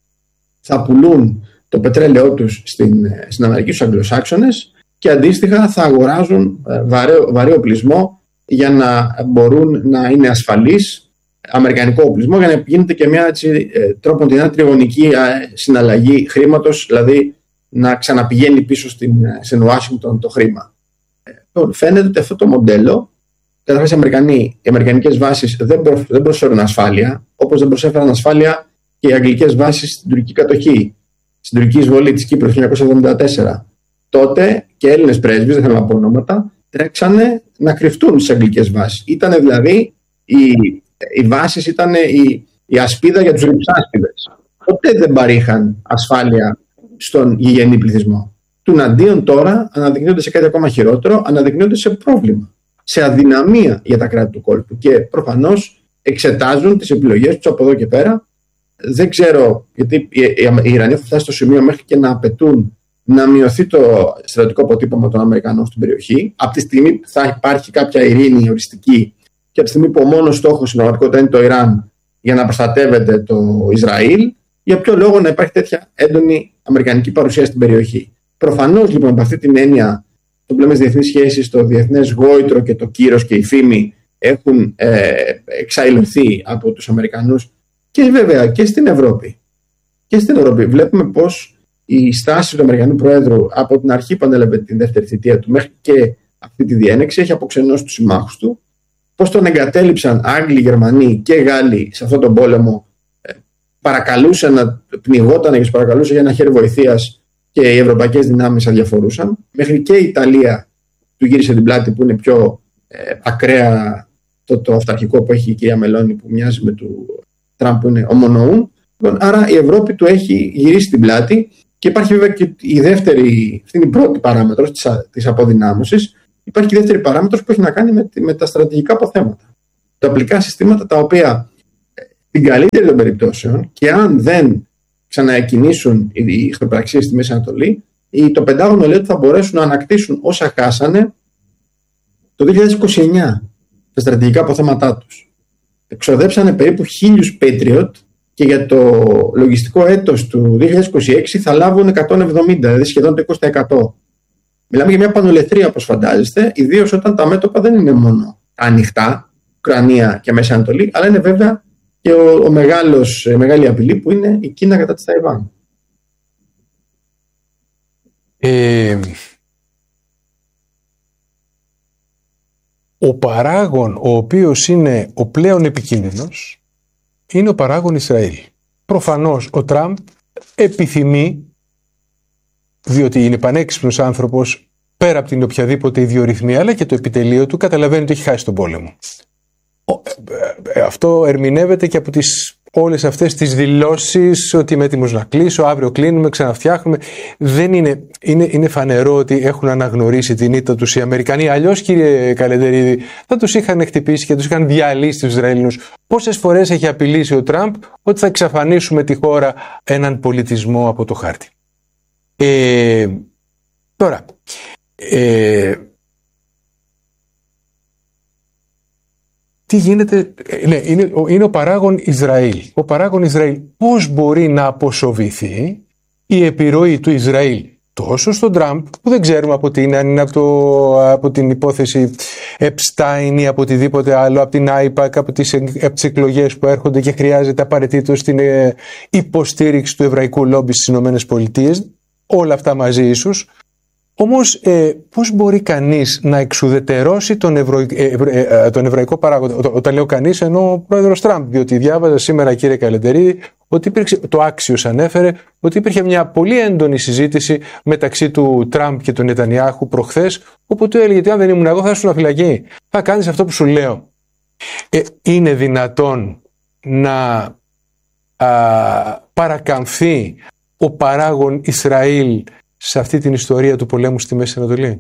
Speaker 2: θα πουλούν το πετρέλαιό τους στην, στην Αμερική, στους Αγγλοσάξονες, και αντίστοιχα θα αγοράζουν βαρύ, βαρύ οπλισμό για να μπορούν να είναι ασφαλείς, αμερικανικό οπλισμό, για να γίνεται και μια έτσι, τρόπον την τριγωνική συναλλαγή χρήματος, δηλαδή να ξαναπηγαίνει πίσω στην, στην Ουάσιγκτον το χρήμα. Φαίνεται ότι αυτό το μοντέλο, καταρχάς οι, οι αμερικανικές βάσεις δεν, προ, δεν προσφέρουν ασφάλεια, όπως δεν προσέφεραν ασφάλεια και οι αγγλικές βάσεις στην τουρκική κατοχή, στην τουρκική εισβολή της Κύπρου το χίλια εννιακόσια εβδομήντα τέσσερα. Τότε και Έλληνες πρέσβεις, δεν θέλω να πω ονόματα, τρέξανε να κρυφτούν στις αγγλικές βάσεις. Ήτανε δηλαδή οι, οι βάσεις, ήταν η, η ασπίδα για τους ρυψάσπιδες. Ποτέ δεν παρήχαν ασφάλεια στον γηγενή πληθυσμό. Τουναντίον τώρα αναδεικνύονται σε κάτι ακόμα χειρότερο, αναδεικνύονται σε πρόβλημα, σε αδυναμία για τα κράτη του κόλπου, και προφανώς εξετάζουν τις επιλογές τους από εδώ και πέρα. Δεν ξέρω, γιατί οι Ιρανοί θα φτάσει στο σημείο μέχρι και να απαιτούν να μειωθεί το στρατιωτικό αποτύπωμα των Αμερικανών στην περιοχή. Από τη στιγμή που θα υπάρχει κάποια ειρήνη οριστική, και από τη στιγμή που ο μόνος στόχος στην πραγματικότητα είναι το Ιράν για να προστατεύεται το Ισραήλ, για ποιο λόγο να υπάρχει τέτοια έντονη αμερικανική παρουσία στην περιοχή. Προφανώς λοιπόν από αυτή την έννοια, το πλέον διεθνείς σχέσεις, το διεθνές γόητρο και το κύρος και η φήμη έχουν ε, εξαϊλωθεί από τους Αμερικανούς, και βέβαια και στην Ευρώπη. Και στην Ευρώπη βλέπουμε πως η στάση του Αμερικανού Προέδρου από την αρχή που ανέλαβε την δεύτερη θητεία του μέχρι και αυτή τη διένεξη έχει αποξενώσει τους συμμάχους του, πως τον εγκατέλειψαν Άγγλοι, Γερμανοί και Γάλλοι σε αυτόν τον πόλεμο, ε, παρακαλούσε να πνιγόταν και τους παρακαλούσε για ένα χέρι βοηθείας, και οι ευρωπαϊκές δυνάμεις αδιαφορούσαν. Μέχρι και η Ιταλία του γύρισε την πλάτη, που είναι πιο ε, ακραία το, το αυταρχικό που έχει η κυρία Μελώνη, που μοιάζει με του Τραμπ, που είναι ομονοούν. Άρα η Ευρώπη του έχει γυρίσει την πλάτη, και υπάρχει βέβαια και η δεύτερη, αυτή είναι η πρώτη παράμετρος της, της αποδυνάμωσης. Υπάρχει και η δεύτερη παράμετρος που έχει να κάνει με, με τα στρατηγικά αποθέματα. Τα οπλικά συστήματα, τα οποία στην καλύτερη των περιπτώσεων, και αν δεν ξαναεκκινήσουν οι εχθροπραξίες στη Μέση Ανατολή, το Πεντάγωνο λέει ότι θα μπορέσουν να ανακτήσουν όσα χάσανε το δύο χιλιάδες είκοσι εννιά, τα στρατηγικά αποθέματά τους. Εξοδέψανε περίπου χίλιους Patriot, και για το λογιστικό έτος του δύο χιλιάδες είκοσι έξι θα λάβουν εκατόν εβδομήντα, δηλαδή σχεδόν το είκοσι τοις εκατό. Μιλάμε για μια πανολεθρία, όπως φαντάζεστε, ιδίως όταν τα μέτωπα δεν είναι μόνο ανοιχτά, Ουκρανία και Μέση Ανατολή, αλλά είναι βέβαια και ο, ο μεγάλος, η μεγάλη απειλή που είναι η Κίνα κατά της Ταϊβάν.
Speaker 1: Ε, ο παράγων ο οποίος είναι ο πλέον επικίνδυνος είναι ο παράγων Ισραήλ. Προφανώς ο Τραμπ επιθυμεί, διότι είναι πανέξυπνος άνθρωπος, πέρα από την οποιαδήποτε ιδιορυθμία, αλλά και το επιτελείο του, καταλαβαίνει ότι έχει χάσει τον πόλεμο. Αυτό ερμηνεύεται και από τις, όλες αυτές τις δηλώσεις ότι είμαι έτοιμος να κλείσω, αύριο κλείνουμε, ξαναφτιάχνουμε. Δεν είναι, είναι, είναι φανερό ότι έχουν αναγνωρίσει την ήττα τους οι Αμερικανοί. Αλλιώς, κύριε Καλεντερίδη, θα τους είχαν χτυπήσει και τους είχαν διαλύσει τους Ισραηλινούς. Πόσες φορές έχει απειλήσει ο Τραμπ ότι θα εξαφανίσουμε τη χώρα, έναν πολιτισμό από το χάρτη. Ε, τώρα, ε, τι γίνεται, ναι, είναι, είναι ο παράγων Ισραήλ. Ο παράγων Ισραήλ πώς μπορεί να αποσοβηθεί η επιρροή του Ισραήλ τόσο στον Τραμπ, που δεν ξέρουμε από τι είναι, αν είναι από, το, από την υπόθεση Epstein ή από οτιδήποτε άλλο, από την άιπακ, από τις, από τις εκλογές που έρχονται και χρειάζεται απαραίτητο την ε, υποστήριξη του εβραϊκού λόμπι στις ΗΠΑ, όλα αυτά μαζί ίσως. Όμως ε, πώς μπορεί κανείς να εξουδετερώσει τον, ευρω... ε, ε, ε, τον εβραϊκό παράγοντα? Όταν λέω κανείς, εννοώ ο πρόεδρος Τραμπ, διότι διάβαζα σήμερα, κύριε Καλεντερίδη, ότι υπήρξε, το Άξιος ανέφερε ότι υπήρχε μια πολύ έντονη συζήτηση μεταξύ του Τραμπ και του Νετανιάχου προχθές, όπου του έλεγε ότι αν δεν ήμουν εγώ θα ήσουν φυλακή. Θα κάνεις αυτό που σου λέω. Ε, είναι δυνατόν να α, παρακαμφθεί ο παράγων Ισραήλ σε αυτή την ιστορία του πολέμου στη Μέση Ανατολή?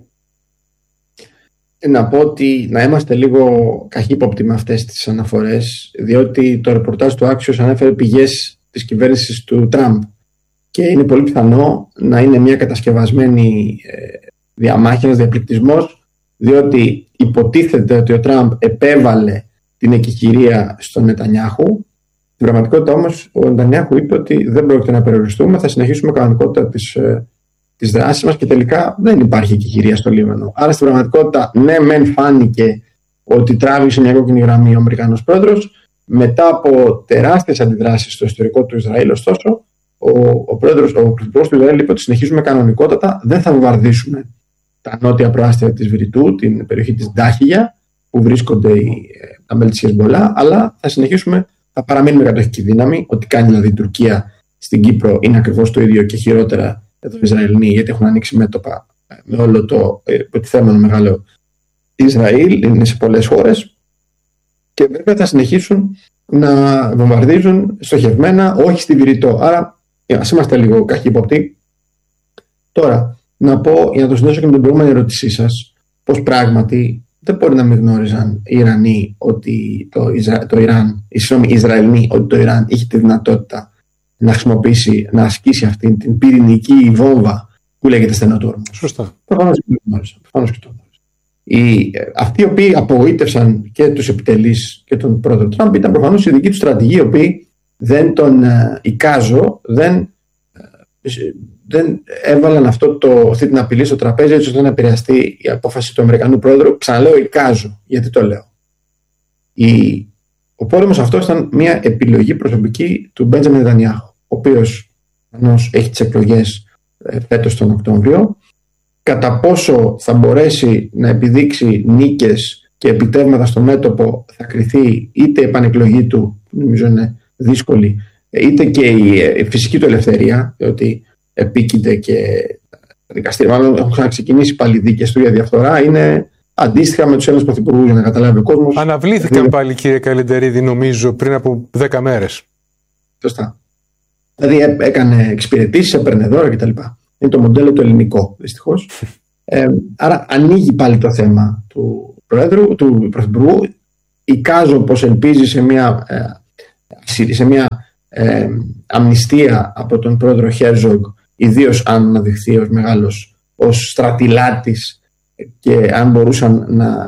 Speaker 2: Να πω ότι να είμαστε λίγο καχύποπτοι με αυτές τις αναφορές, διότι το ρεπορτάζ του Άξιος ανέφερε πηγές της κυβέρνησης του Τραμπ και είναι πολύ πιθανό να είναι μια κατασκευασμένη διαμάχη, ένας διαπληκτισμός, διότι υποτίθεται ότι ο Τραμπ επέβαλε την εκεχηρία στον Νετανιάχου. Στην πραγματικότητα όμως ο Νετανιάχου είπε ότι δεν πρόκειται να περιοριστούμε, θα συνεχίσουμε κανονικότητα της τις δράσεις μας και τελικά δεν υπάρχει εκεχηρία στο Λίβανο. Άρα στην πραγματικότητα, ναι, μεν φάνηκε ότι τράβηξε μια κόκκινη γραμμή ο Αμερικανός πρόεδρος, μετά από τεράστιες αντιδράσεις στο ιστορικό του Ισραήλ, ωστόσο, ο, ο, πρόεδρος, ο πρωθυπουργός του Ισραήλ είπε ότι συνεχίζουμε κανονικότατα, δεν θα βομβαρδίσουμε τα νότια προάστια της Βηρητού, την περιοχή της Ντάχια, που βρίσκονται οι, τα μέλη της Χεσμολά, αλλά θα συνεχίσουμε, θα παραμείνουμε κατοχική δύναμη. Ό,τι κάνει δηλαδή η Τουρκία στην Κύπρο είναι ακριβώς το ίδιο και χειρότερα εδώ οι Ισραηλοί, γιατί έχουν ανοίξει μέτωπα με όλο το υποτιθέμενο μεγάλο Ισραήλ, είναι σε πολλές χώρες και βέβαια θα συνεχίσουν να βομβαρδίζουν στοχευμένα, όχι στη Βηρητό. Άρα, ας είμαστε λίγο καχύποπτοι. Τώρα, να πω, για να το συνδέσω και με την προηγούμενη ερώτησή σας, πως πράγματι δεν μπορεί να μην γνώριζαν οι Ιρανοί ότι το, Ισρα... το Ιράν, οι Ισραηλοί, ότι το Ιράν είχε τη δυνατότητα να χρησιμοποιήσει, να ασκήσει αυτή την πυρηνική βόμβα που λέγεται στενοτόρμος.
Speaker 1: Σωστά.
Speaker 2: Προφανώς και το γνώριζαν. Προφανώς και το γνώριζαν. Αυτοί οι οποίοι απογοήτευσαν και τους επιτελείς και τον πρόεδρο Τραμπ ήταν προφανώς οι δικοί του στρατηγοί, οι οποίοι δεν τον ε, εικάζω, δεν, ε, δεν έβαλαν αυτό το, αυτή την απειλή στο τραπέζι έτσι ώστε να επηρεαστεί η απόφαση του Αμερικανού πρόεδρου. Ξαναλέω εικάζω. Γιατί το λέω? Η, ο πόλεμος αυτός ήταν μια επιλογή προσωπική του Μπέντζαμιν Νετανιάχου, ο οποίος έχει τις εκλογές ε, φέτος τον Οκτώβριο. Κατά πόσο θα μπορέσει να επιδείξει νίκες και επιτεύγματα στο μέτωπο θα κριθεί είτε η επανεκλογή του, που νομίζω είναι δύσκολη, είτε και η φυσική του ελευθερία, διότι επίκειται και τα δικαστήρια, μάλλον έχουν ξαναξεκινήσει πάλι δίκες του για διαφθορά, είναι αντίστοιχα με τους Έλληνες πρωθυπουργούς, για να καταλάβει ο κόσμος.
Speaker 1: Αναβλήθηκαν δηλαδή, πάλι, κύριε Καλεντερίδη, νομίζω πριν από δέκα μέρες.
Speaker 2: Σωστά. Δηλαδή έκανε εξυπηρετήσεις, έπαιρνε δώρα κτλ. Είναι το μοντέλο το ελληνικό, δυστυχώς. Ε, άρα ανοίγει πάλι το θέμα του Προέδρου, του Πρωθυπουργού. Εικάζω πως ελπίζει σε μια, ε, σε μια ε, αμνηστία από τον Πρόεδρο Χέρζογκ, ιδίως αν αναδειχθεί ως μεγάλος, ως στρατιλάτης και αν μπορούσαν να,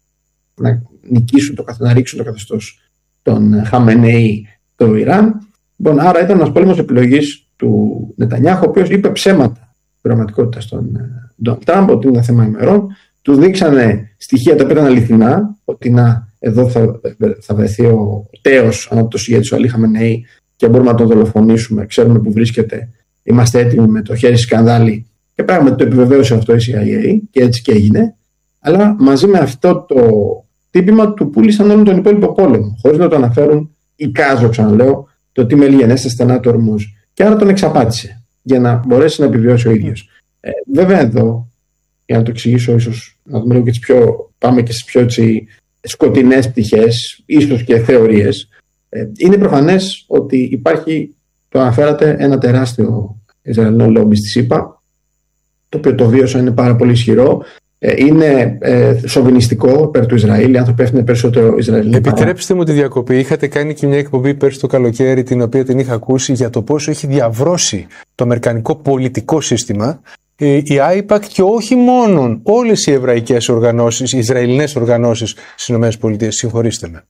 Speaker 2: να νικήσουν, το, να ρίξουν το καθεστώς των Χαμενέι το Ιράν. Λοιπόν, άρα ήταν ένας πόλεμος επιλογής του Νετανιάχου, ο οποίος είπε ψέματα πραγματικότητα στον Ντόναλντ Τραμπ, ότι είναι ένα θέμα ημερών. Του δείξανε στοιχεία τα οποία ήταν αληθινά, ότι να, εδώ θα, θα βρεθεί ο τέος ανάπτωτος ηγέτης, ο Αλή Χαμενέι, και μπορούμε να τον δολοφονήσουμε, ξέρουμε που βρίσκεται, είμαστε έτοιμοι με το χέρι σκανδάλι. Και πράγματι το επιβεβαίωσε αυτό η σι άι έι και έτσι και έγινε. Αλλά μαζί με αυτό το τύπημα του πούλησαν όλο τον υπόλοιπο πόλεμο, χωρίς να το αναφέρουν. Εικάζω, ξαναλέω, το τι μελιγενέστε στενά του ορμούς. Και άρα τον εξαπάτησε για να μπορέσει να επιβιώσει ο ίδιος. Ε, βέβαια εδώ, για να το εξηγήσω, ίσως να δούμε λίγο και τις πιο, πάμε και στις πιο έτσι, σκοτεινές πτυχές, ίσως και θεωρίες. Ε, είναι προφανές ότι υπάρχει, το αναφέρατε, ένα τεράστιο Ισραηλινό λόμπι στη ΣΥΠΑ, το οποίο το βίωσα, είναι πάρα πολύ ισχυρό. Είναι ε, σοβινιστικό υπέρ του Ισραήλ. Οι άνθρωποι έφτιανε περισσότερο Ισραηλινό.
Speaker 1: Επιτρέψτε μου τη διακοπή. Είχατε κάνει και μια εκπομπή πέρσι το καλοκαίρι, την οποία την είχα ακούσει, για το πόσο έχει διαβρώσει το αμερικανικό πολιτικό σύστημα η άιπακ και όχι μόνο όλες οι εβραϊκές οργανώσεις, οι Ισραηλινές οργανώσεις στις ΗΠΑ. Συγχωρήστε με.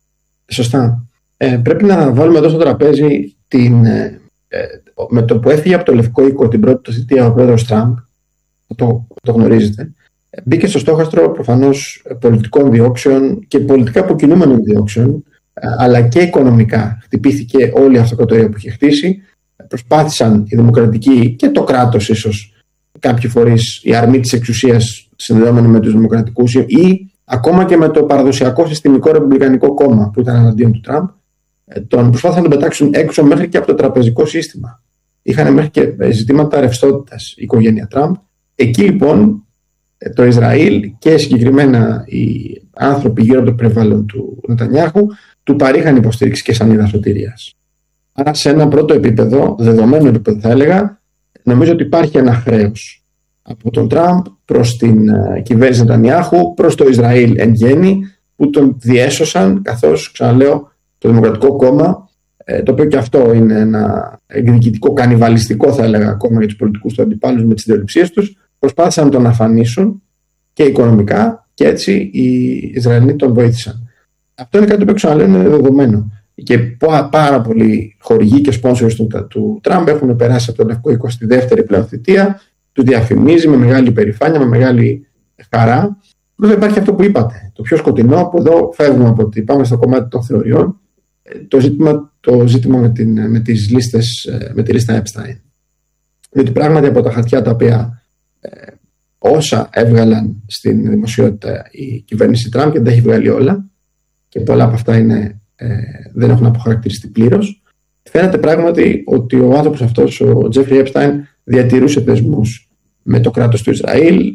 Speaker 1: Σωστά.
Speaker 2: Ε, πρέπει να βάλουμε εδώ στο τραπέζι την, ε, με το που έφυγε από το Λευκό Οίκο την πρώτη του θητεία ο πρόεδρος Τραμπ. Το, το γνωρίζετε. Μπήκε στο στόχαστρο προφανώς πολιτικών διώξεων και πολιτικά αποκινούμενων διώξεων, αλλά και οικονομικά. Χτυπήθηκε όλη η αυτοκρατορία που είχε χτίσει. Προσπάθησαν οι δημοκρατικοί και το κράτος ίσως κάποιοι φορείς, η αρμή της εξουσίας συνδεδόμενη με τους δημοκρατικούς ή ακόμα και με το παραδοσιακό συστημικό ρεπουμπλικανικό κόμμα που ήταν εναντίον του Τραμπ, τον προσπάθησαν να τον πετάξουν έξω μέχρι και από το τραπεζικό σύστημα. Είχαν μέχρι και ζητήματα ρευστότητας η οικογένεια Τραμπ. Εκεί λοιπόν το Ισραήλ και συγκεκριμένα οι άνθρωποι γύρω από το περιβάλλον του Νετανιάχου του παρήχαν υποστήριξη και σανίδα σωτηρίας. Άρα σε ένα πρώτο επίπεδο, δεδομένο επίπεδο θα έλεγα, νομίζω ότι υπάρχει ένα χρέος από τον Τραμπ προς την κυβέρνηση Νετανιάχου, προς το Ισραήλ εν γέννη, που τον διέσωσαν, καθώς, ξαναλέω, το Δημοκρατικό Κόμμα, το οποίο και αυτό είναι ένα εκδικητικό, κανιβαλιστικό θα έλεγα κόμμα για τους πολιτικούς του αντιπάλους με τις ιδεολειψίες τους, προσπάθησαν να τον αφανίσουν και οικονομικά και έτσι οι Ισραηλοί τον βοήθησαν. Αυτό είναι κάτι που ξαναλέω είναι δεδομένο. Και πάρα πολλοί χορηγοί και sponsors του, του Τραμπ έχουν περάσει από το Λευκό Οίκο στη δεύτερη πλέον θητεία, του διαφημίζει με μεγάλη περηφάνεια, με μεγάλη χαρά. Βέβαια υπάρχει αυτό που είπατε, το πιο σκοτεινό, που εδώ φεύγουμε από ότι πάμε στο κομμάτι των θεωριών, το ζήτημα, το ζήτημα με, την, με τις λίστες, με τη λίστα Epstein. Διότι πράγματι από τα χαρτιά τα οποία ε, όσα έβγαλαν στην δημοσιότητα η κυβέρνηση Τραμπ, και δεν τα έχει βγάλει όλα, και πολλά από αυτά είναι, ε, δεν έχουν αποχαρακτηριστεί πλήρως, φαίνεται πράγματι ότι ο άνθρωπος αυτός, ο Τζέφρι Έπσταϊν, διατηρούσε δεσμούς με το κράτος του Ισραήλ,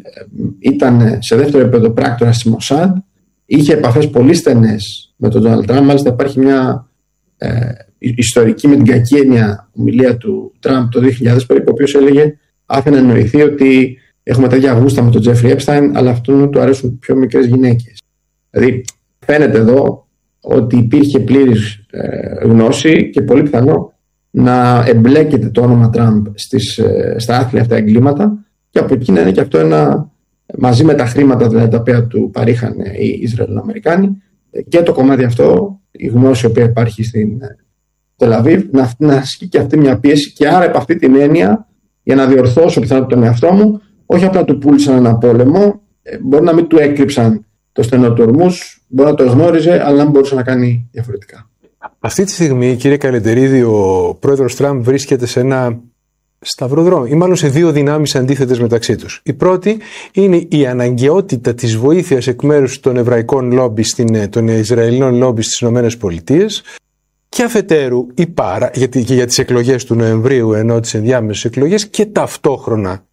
Speaker 2: ήταν σε δεύτερο επίπεδο πράκτορας της Μοσάντ, είχε επαφές πολύ στενές με τον Ντόναλντ Τραμπ. Μάλιστα υπάρχει μια ε, ιστορική με την κακή έννοια ομιλία του Τραμπ το δύο χιλιάδες περίπου, ο οποίος έλεγε, άφηνε να εννοηθεί ότι έχουμε τέτοια γούστα με τον Τζέφρι Έπσταϊν, αλλά αυτόν του αρέσουν πιο μικρές γυναίκες. Δηλαδή φαίνεται εδώ ότι υπήρχε πλήρης ε, γνώση και πολύ πιθανό να εμπλέκεται το όνομα Τραμπ στις, ε, στα άθλια αυτά εγκλήματα, και από εκεί να είναι και αυτό ένα, μαζί με τα χρήματα δηλαδή, τα οποία του παρήχαν οι Ισραηλοαμερικάνοι, και το κομμάτι αυτό, η γνώση η οποία υπάρχει στην Τελαβίβ, να, να ασκεί και αυτή μια πίεση, και άρα από αυτή την έννοια, για να διορθώσω πιθανότητα τον εαυτό μου, όχι απλά του πούλησαν ένα πόλεμο, μπορεί να μην του έκρυψαν το στενό του ορμούς, μπορεί να το γνώριζε, αλλά δεν μπορούσε να κάνει διαφορετικά.
Speaker 1: Αυτή τη στιγμή, κύριε Καλεντερίδη, ο πρόεδρος Τραμπ βρίσκεται σε ένα σταυροδρόμι, ή μάλλον σε δύο δυνάμεις αντίθετες μεταξύ τους. Η πρώτη είναι η αναγκαιότητα της βοήθειας εκ μέρους των εβραϊκών λόμπι, των Ισραηλινών λόμπι στις ΗΠΑ, και αφετέρου η παρά, γιατί και για τις εκλογές του Νοεμβρίου, ενώ τις ενδιάμεσες εκλογές, και ταυτόχρονα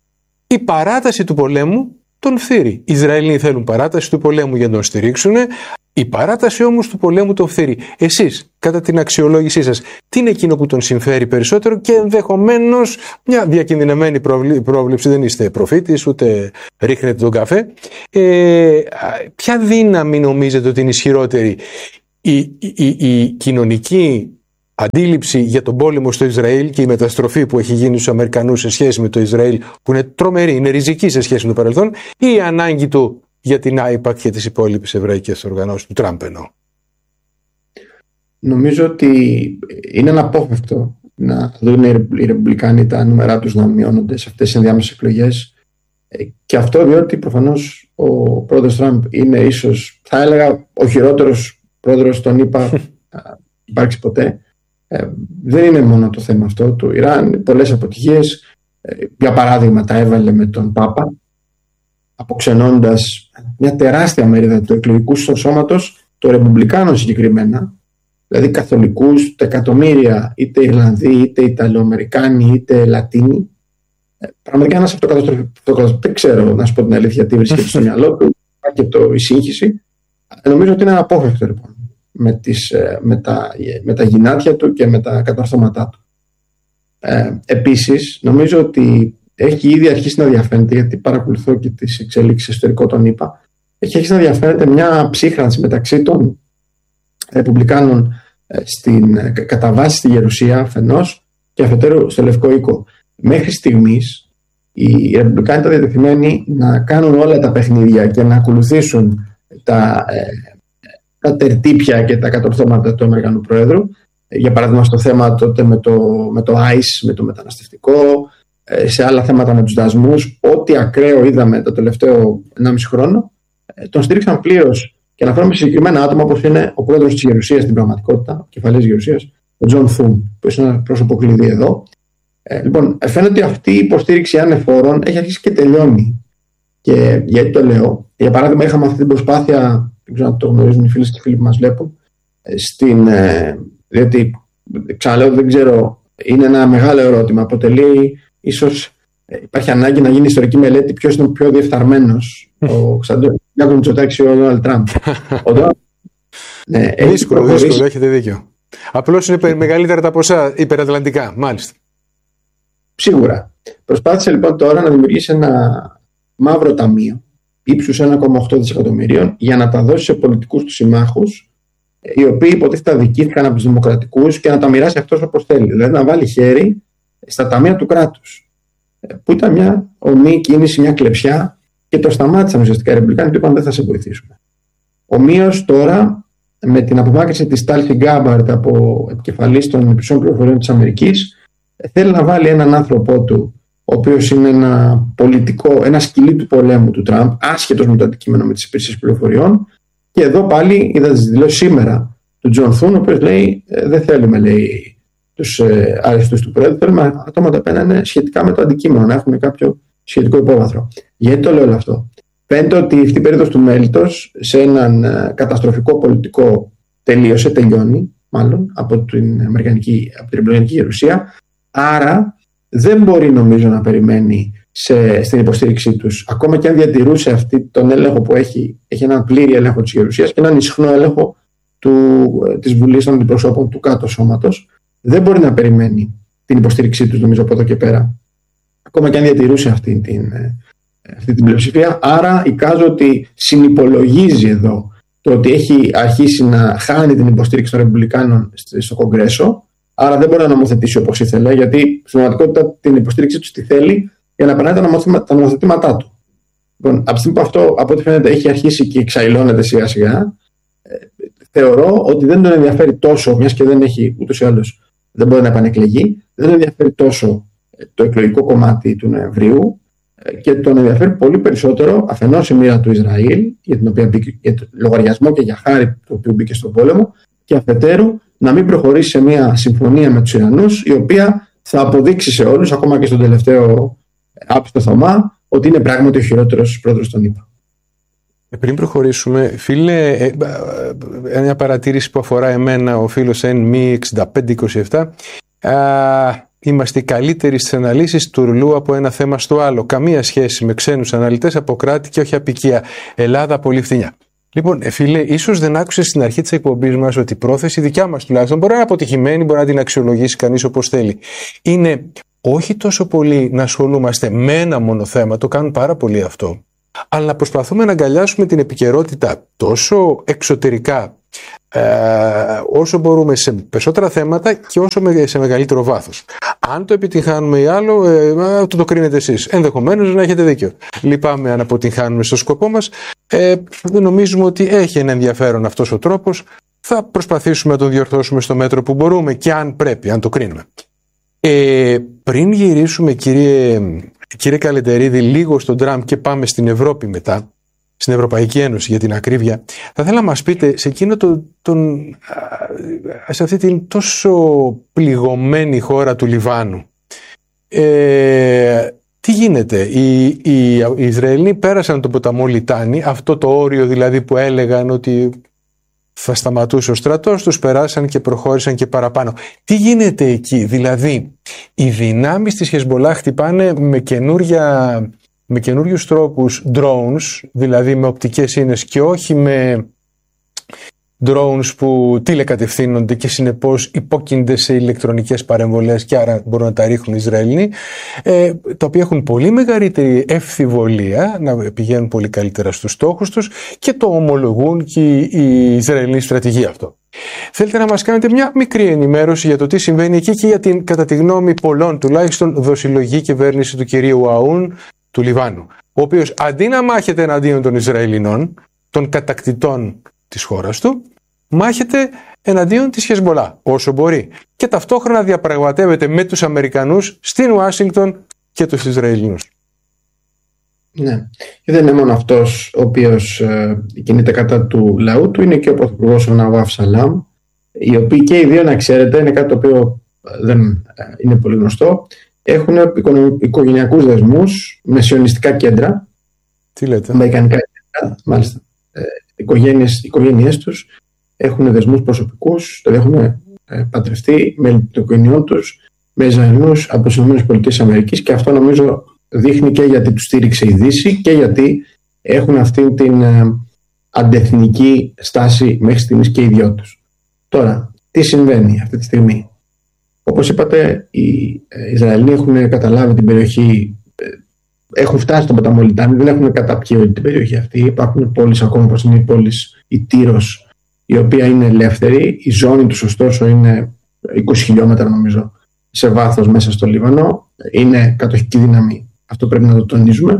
Speaker 1: η παράταση του πολέμου τον φθείρει. Οι Ισραηλοί θέλουν παράταση του πολέμου για να τον στηρίξουν, η παράταση όμως του πολέμου τον φθείρει. Εσείς, κατά την αξιολόγησή σας, τι είναι εκείνο που τον συμφέρει περισσότερο, και ενδεχομένως μια διακινδυνευμένη πρόβλεψη, δεν είστε προφήτης ούτε ρίχνετε τον καφέ, ε, ποια δύναμη νομίζετε ότι είναι ισχυρότερη, η, η, η, η κοινωνική αντίληψη για τον πόλεμο στο Ισραήλ και η μεταστροφή που έχει γίνει στους Αμερικανούς σε σχέση με το Ισραήλ, που είναι τρομερή, είναι ριζική σε σχέση με το παρελθόν, ή η ανάγκη του για την άιπακ και τις υπόλοιπες εβραϊκές οργανώσεις του Τραμπ εννοώ?
Speaker 2: Νομίζω ότι είναι αναπόφευκτο να δουν οι Ρεπουμπλικάνοι τα νούμερά τους να μειώνονται σε αυτές τις ενδιάμεσες εκλογές, και αυτό διότι προφανώς ο πρόεδρος Τραμπ είναι ίσως, θα έλεγα, ο χειρότερος πρόεδρος των ΗΠΑ υπάρξει ποτέ. Ε, δεν είναι μόνο το θέμα αυτό του Ιράν, πολλές αποτυχίες. Ε, για παράδειγμα τα έβαλε με τον Πάπα, αποξενώντας μια τεράστια μερίδα του εκλογικού σώματος, των Ρεπουμπλικάνων συγκεκριμένα, δηλαδή καθολικούς, τα εκατομμύρια, είτε Ιρλανδοί, είτε Ιταλοαμερικάνοι, είτε Λατίνοι. Ε, πραγματικά ένας αυτοκαταστροφικός, δεν ξέρω να σου πω την αλήθεια τι βρίσκεται στο μυαλό του, και το, η σύγχυση. Νομίζω ότι είναι αναπόφευκτο λοιπόν με, τις, με, τα, με τα γυνάτια του και με τα κατορθώματά του. Ε, επίσης, νομίζω ότι έχει ήδη αρχίσει να διαφαίνεται, γιατί παρακολουθώ και τις εξελίξεις εσωτερικό των ΗΠΑ, έχει αρχίσει να διαφαίνεται μια ψύχρανση μεταξύ των Ρεπουμπλικάνων στην κατά βάση στη Γερουσία αφενός και αφετέρου στο Λευκό Οίκο. Μέχρι στιγμής οι Ρεπουμπλικάνοι ήταν διατεθειμένοι να κάνουν όλα τα παιχνίδια και να ακολουθήσουν τα, ε, τα τερτύπια και τα κατορθώματα του Αμερικανού Προέδρου. Για παράδειγμα στο θέμα τότε με το, με το άις, με το μεταναστευτικό, σε άλλα θέματα με τους δασμούς, ό,τι ακραίο είδαμε το τελευταίο ενάμιση χρόνο, τον στήριξαν πλήρως. Και αναφέρομαι σε συγκεκριμένα άτομα όπως είναι ο πρόεδρος της Γερουσίας στην πραγματικότητα, ο κεφαλής της Γερουσίας, ο Τζον Θούν, που είναι ένα πρόσωπο κλειδί εδώ, Ε, λοιπόν, φαίνεται ότι αυτή η υποστήριξη ανεφόρων έχει αρχίσει και τελειώνει. Και γιατί το λέω? Για παράδειγμα, είχαμε αυτή την προσπάθεια, δεν ξέρω αν το γνωρίζουν οι φίλες και οι φίλοι που μας βλέπουν, στην, ε, διότι ξαναλέω, δεν ξέρω, είναι ένα μεγάλο ερώτημα. Αποτελεί, ίσως ε, υπάρχει ανάγκη να γίνει ιστορική μελέτη ποιος είναι ο πιο διεφθαρμένος, ο Κυριάκος Μητσοτάκης ή ο Ντόναλντ Τραμπ.
Speaker 1: Ναι, δύσκολο, δύσκολο, έχετε δίκιο. Απλώς είναι μεγαλύτερα τα ποσά υπερατλαντικά, μάλιστα.
Speaker 2: Σίγουρα. Προσπάθησε λοιπόν τώρα να δημιουργήσει ένα μαύρο ταμείο ύψους ένα κόμμα οκτώ δισεκατομμυρίων για να τα δώσει σε πολιτικούς του συμμάχους, οι οποίοι υποτίθεται αδικήθηκαν από τους δημοκρατικούς, και να τα μοιράσει αυτός όπως θέλει. Δηλαδή να βάλει χέρι στα ταμεία του κράτους. Που ήταν μια ομή κίνηση, μια κλεψιά, και το σταμάτησαν ουσιαστικά οι Ρεπουμπλικάνοι και είπαν δεν θα σε βοηθήσουμε. Ομοίως τώρα, με την απομάκρυνση της Τάλση Γκάμπαρτ από επικεφαλής των υπηρεσιών πληροφοριών της Αμερικής, θέλει να βάλει έναν άνθρωπό του, ο οποίος είναι ένα πολιτικό, ένα σκυλί του πολέμου του Τραμπ, άσχετος με το αντικείμενο με τις υπηρεσίες πληροφοριών. Και εδώ πάλι είδα τις δηλώσεις σήμερα του Τζον Θούν, ο οποίος λέει: δεν θέλουμε, λέει, τους ε, αριστούς του Πρόεδρου, θέλουμε άτομα τα οποία είναι σχετικά με το αντικείμενο, να έχουν κάποιο σχετικό υπόβαθρο. Γιατί το λέω όλο αυτό? Φαίνεται ότι αυτή η περίοδος του μέλητος σε έναν ε, καταστροφικό πολιτικό τελείωσε, τελειώνει μάλλον από την Αμερικανική, από την Ρεπουμπλικανική Γερουσία. Άρα δεν μπορεί, νομίζω, να περιμένει σε, στην υποστήριξή τους, ακόμα και αν διατηρούσε αυτή τον έλεγχο που έχει, έχει έναν πλήρη έλεγχο της Γερουσίας και έναν ισχνό έλεγχο του, της Βουλής των Αντιπροσώπων του κάτω σώματος. Δεν μπορεί να περιμένει την υποστήριξή τους, νομίζω, από εδώ και πέρα, ακόμα και αν διατηρούσε αυτή την, αυτή την πλειοψηφία. Άρα εικάζω ότι συνυπολογίζει εδώ το ότι έχει αρχίσει να χάνει την υποστήριξη των Ρεπουμπλικάνων στο Κογκρέσο. Άρα δεν μπορεί να νομοθετήσει όπως ήθελε, γιατί στην πραγματικότητα την υποστήριξή του τη θέλει για να περνάει τα νομοθετήματά του. Λοιπόν, από τη στιγμή που αυτό, από ό,τι φαίνεται, έχει αρχίσει και εξαϊλώνεται σιγά σιγά, ε, θεωρώ ότι δεν τον ενδιαφέρει τόσο, μιας και δεν έχει ούτως ή άλλως, δεν μπορεί να επανεκλεγεί, δεν τον ενδιαφέρει τόσο το εκλογικό κομμάτι του Νοεμβρίου, ε, και τον ενδιαφέρει πολύ περισσότερο αφενός η μοίρα του Ισραήλ, για την οποία μπήκε, για το λογαριασμό και για χάρη του οποίου μπήκε στον πόλεμο, και αφετέρου να μην προχωρήσει σε μια συμφωνία με τους Ιρανούς, η οποία θα αποδείξει σε όλους, ακόμα και στον τελευταίο άπιστο Θωμά, ότι είναι πράγματι ο χειρότερος πρόεδρος των ΗΠΑ.
Speaker 1: Πριν προχωρήσουμε, φίλε, μια παρατήρηση που αφορά εμένα, ο φίλος εν μη εξήντα πέντε είκοσι επτά. Α, είμαστε οι καλύτεροι στις αναλύσεις τουρλού από ένα θέμα στο άλλο. Καμία σχέση με ξένους αναλυτές από κράτη και όχι απικία. Ελλάδα πολύ φθηνιά. Λοιπόν, φίλε, ίσως δεν άκουσες στην αρχή της εκπομπής μας ότι η πρόθεση δικιά μας τουλάχιστον, μπορεί να είναι αποτυχημένη, μπορεί να την αξιολογήσει κανείς όπως θέλει, είναι όχι τόσο πολύ να ασχολούμαστε με ένα μόνο θέμα, το κάνουν πάρα πολύ αυτό, αλλά να προσπαθούμε να αγκαλιάσουμε την επικαιρότητα τόσο εξωτερικά ε, όσο μπορούμε σε περισσότερα θέματα και όσο σε μεγαλύτερο βάθος. Αν το επιτυγχάνουμε ή άλλο, ε, το το κρίνετε εσείς. Ενδεχομένως να έχετε δίκιο. Λυπάμαι αν αποτυγχάνουμε στο σκοπό μας. Ε, νομίζουμε ότι έχει ένα ενδιαφέρον αυτός ο τρόπος. Θα προσπαθήσουμε να τον διορθώσουμε στο μέτρο που μπορούμε και αν πρέπει, αν το κρίνουμε. Ε, πριν γυρίσουμε, κύριε, κύριε Καλεντερίδη, λίγο στον Τραμπ και πάμε στην Ευρώπη μετά, στην Ευρωπαϊκή Ένωση για την ακρίβεια, θα ήθελα να μας πείτε σε, εκείνο το, τον, σε αυτή την τόσο πληγωμένη χώρα του Λιβάνου, ε, τι γίνεται? Οι, οι, οι Ισραηλοί πέρασαν τον ποταμό Λιτάνη, αυτό το όριο δηλαδή που έλεγαν ότι θα σταματούσε ο στρατός, τους περάσαν και προχώρησαν και παραπάνω. Τι γίνεται εκεί? Δηλαδή οι δυνάμεις της Χεσμολάχ χτυπάνε με καινούρια... με καινούριους τρόπους drones, δηλαδή με οπτικές ίνες και όχι με drones που τηλεκατευθύνονται και συνεπώς υπόκεινται σε ηλεκτρονικές παρεμβολές και άρα μπορούν να τα ρίχνουν οι Ισραηλοί, ε, τα οποία έχουν πολύ μεγαλύτερη ευθυβολία, να πηγαίνουν πολύ καλύτερα στους στόχους τους και το ομολογούν και οι Ισραηλοί στρατηγοί αυτό. Θέλετε να μας κάνετε μια μικρή ενημέρωση για το τι συμβαίνει εκεί και για την, κατά τη γνώμη πολλών τουλάχιστον, δοσιλογική κυβέρνηση του κυρίου Αούν του Λιβάνου, ο οποίος αντί να μάχεται εναντίον των Ισραηλινών, των κατακτητών της χώρας του, μάχεται εναντίον της Χεσμολά όσο μπορεί και ταυτόχρονα διαπραγματεύεται με τους Αμερικανούς στην Ουάσιγκτον και τους Ισραηλινούς.
Speaker 2: Ναι, και δεν είναι μόνο αυτός ο οποίος ε, κινείται κατά του λαού του, είναι και ο Πρωθυπουργός ο Ναβάφ Σαλάμ, οι οποίοι και οι δύο, να ξέρετε, είναι κάτι το οποίο δεν ε, είναι πολύ γνωστό, έχουν οικογενειακούς δεσμούς με σιωνιστικά κέντρα.
Speaker 1: Τι λέτε?
Speaker 2: Αμερικανικά κέντρα, μάλιστα. Ε, οικογένειες, οι οικογένειές τους έχουν δεσμούς προσωπικούς, δηλαδή έχουν ε, παντρευτεί με των οικογενειών τους με Ισραηλινούς από τις ΗΠΑ, και αυτό νομίζω δείχνει και γιατί τους στήριξε η Δύση και γιατί έχουν αυτή την ε, αντεθνική στάση μέχρι στιγμής και οι δυο τους. Τώρα, τι συμβαίνει αυτή τη στιγμή? Όπως είπατε, οι Ισραηλοί έχουν καταλάβει την περιοχή, έχουν φτάσει στον ποταμό Λιτάνη, δεν έχουν καταπιεί όλη την περιοχή αυτή. Υπάρχουν πόλεις ακόμα, όπως είναι η πόλη η Τύρος, η οποία είναι ελεύθερη. Η ζώνη τους, ωστόσο, είναι είκοσι χιλιόμετρα, νομίζω, σε βάθος μέσα στο Λίβανο. Είναι κατοχική δύναμη. Αυτό πρέπει να το τονίζουμε.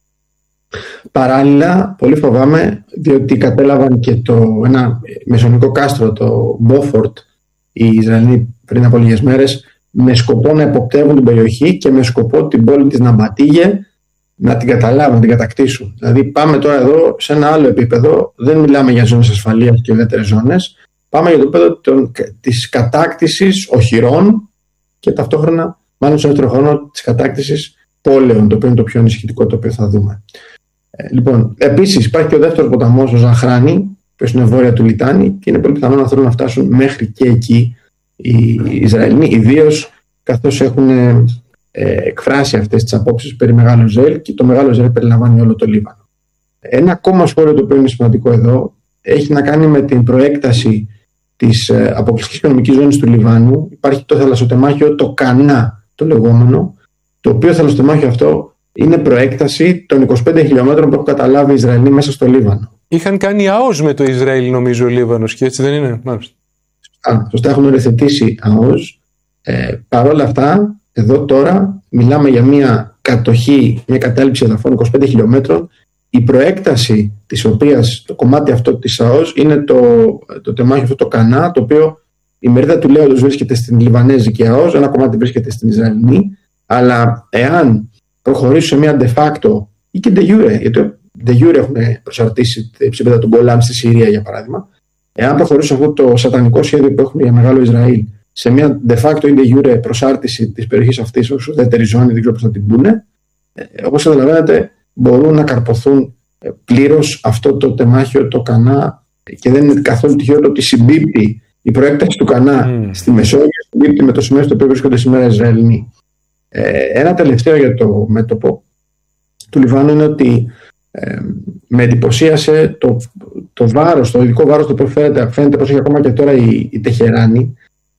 Speaker 2: Παράλληλα, πολύ φοβάμαι, διότι κατέλαβαν και το, ένα μεσονικό κάστρο, το Μπόφορτ, οι Ισραηλοί πριν από λίγες μέρες, με σκοπό να εποπτεύουν την περιοχή και με σκοπό την πόλη της Ναμπατίγε να την καταλάβουν, να την κατακτήσουν. Δηλαδή, πάμε τώρα εδώ σε ένα άλλο επίπεδο. Δεν μιλάμε για ζώνες ασφαλείας και ουδέτερες ζώνες. Πάμε για το επίπεδο της κατάκτησης οχυρών και ταυτόχρονα, μάλλον σε δεύτερο χρόνο, της κατάκτησης πόλεων, το οποίο είναι το πιο ανησυχητικό, το οποίο θα δούμε. Ε, λοιπόν, επίσης, υπάρχει και ο δεύτερος ποταμός, ο Ζαχράνι, που είναι βόρεια του Λιτάνη, και είναι πολύ πιθανό να θέλουν να φτάσουν μέχρι και εκεί οι Ισραηλοί, ιδίως καθώς έχουν ε, εκφράσει αυτές τις απόψεις περί Μεγάλου Ισραήλ, και το Μεγάλο Ισραήλ περιλαμβάνει όλο το Λίβανο. Ένα ακόμα σχόλιο το οποίο είναι σημαντικό εδώ έχει να κάνει με την προέκταση της ε, αποκλειστικής οικονομικής ζώνης του Λιβάνου. Υπάρχει το θαλασσοτεμάχιο, το Κανά, το λεγόμενο, το οποίο θαλασσοτεμάχιο αυτό είναι προέκταση των είκοσι πέντε χιλιόμετρων που έχουν καταλάβει οι Ισραηλοί μέσα στο Λίβανο.
Speaker 1: Είχαν κάνει ΑΟΣ με το Ισραήλ, νομίζω, ο Λίβανος, και έτσι δεν είναι? Μάλιστα.
Speaker 2: Σωστά, σωστά έχουν οριοθετήσει ΑΟΣ. Ε, Παρ' όλα αυτά, εδώ τώρα μιλάμε για μια κατοχή, μια κατάληψη εδαφών είκοσι πέντε χιλιόμετρων. Η προέκταση της οποίας, το κομμάτι αυτό της ΑΟΣ, είναι το, το τεμάχιο αυτό, το Κανά, το οποίο η μερίδα του λέοντος βρίσκεται στην Λιβανέζικη ΑΟΣ, ένα κομμάτι βρίσκεται στην Ισραηλινή. Αλλά εάν προχωρήσουν σε μια de facto ή και de jure, γιατί de jure έχουν προσαρτήσει τα υψίπεδα του Γκολάν στη Συρία, για παράδειγμα, εάν προχωρήσουν αυτό το σατανικό σχέδιο που έχουν για Μεγάλο Ισραήλ σε μια de facto ή de jure προσάρτηση της περιοχής αυτής ως ουδέτερη ζώνη, δεν ξέρω πώς θα την πούνε, όπως καταλαβαίνετε, μπορούν να καρποθούν πλήρως αυτό το τεμάχιο, το Κανά, και δεν είναι καθόλου τυχαίο το ότι συμπίπτει η προέκταση του Κανά mm. στη Μεσόγειο, συμπίπτει με το σημείο στο οποίο βρίσκονται σήμερα οι Ισραηλοί. Ε, ένα τελευταίο για το μέτωπο του Λιβάνου είναι ότι ε, με εντυπωσίασε το, το βάρος, το ειδικό βάρος το οποίο φαίνεται, φαίνεται πως έχει ακόμα και τώρα η, η Τεχεράνη,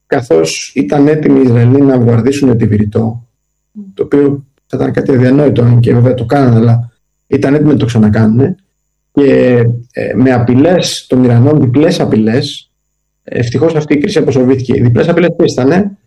Speaker 2: καθώς ήταν έτοιμοι οι Ισραηλοί να βομβαρδίσουν τη Βηρητό, το οποίο θα ήταν κάτι αδιανόητο, και βέβαια το κάνανε, αλλά ήταν έτοιμοι να το ξανακάνουν, και ε, με απειλές των Ιρανών, διπλές απειλές. Ευτυχώς αυτή η κρίση αποσοβήθηκε. Οι διπλές απειλές που ήταν,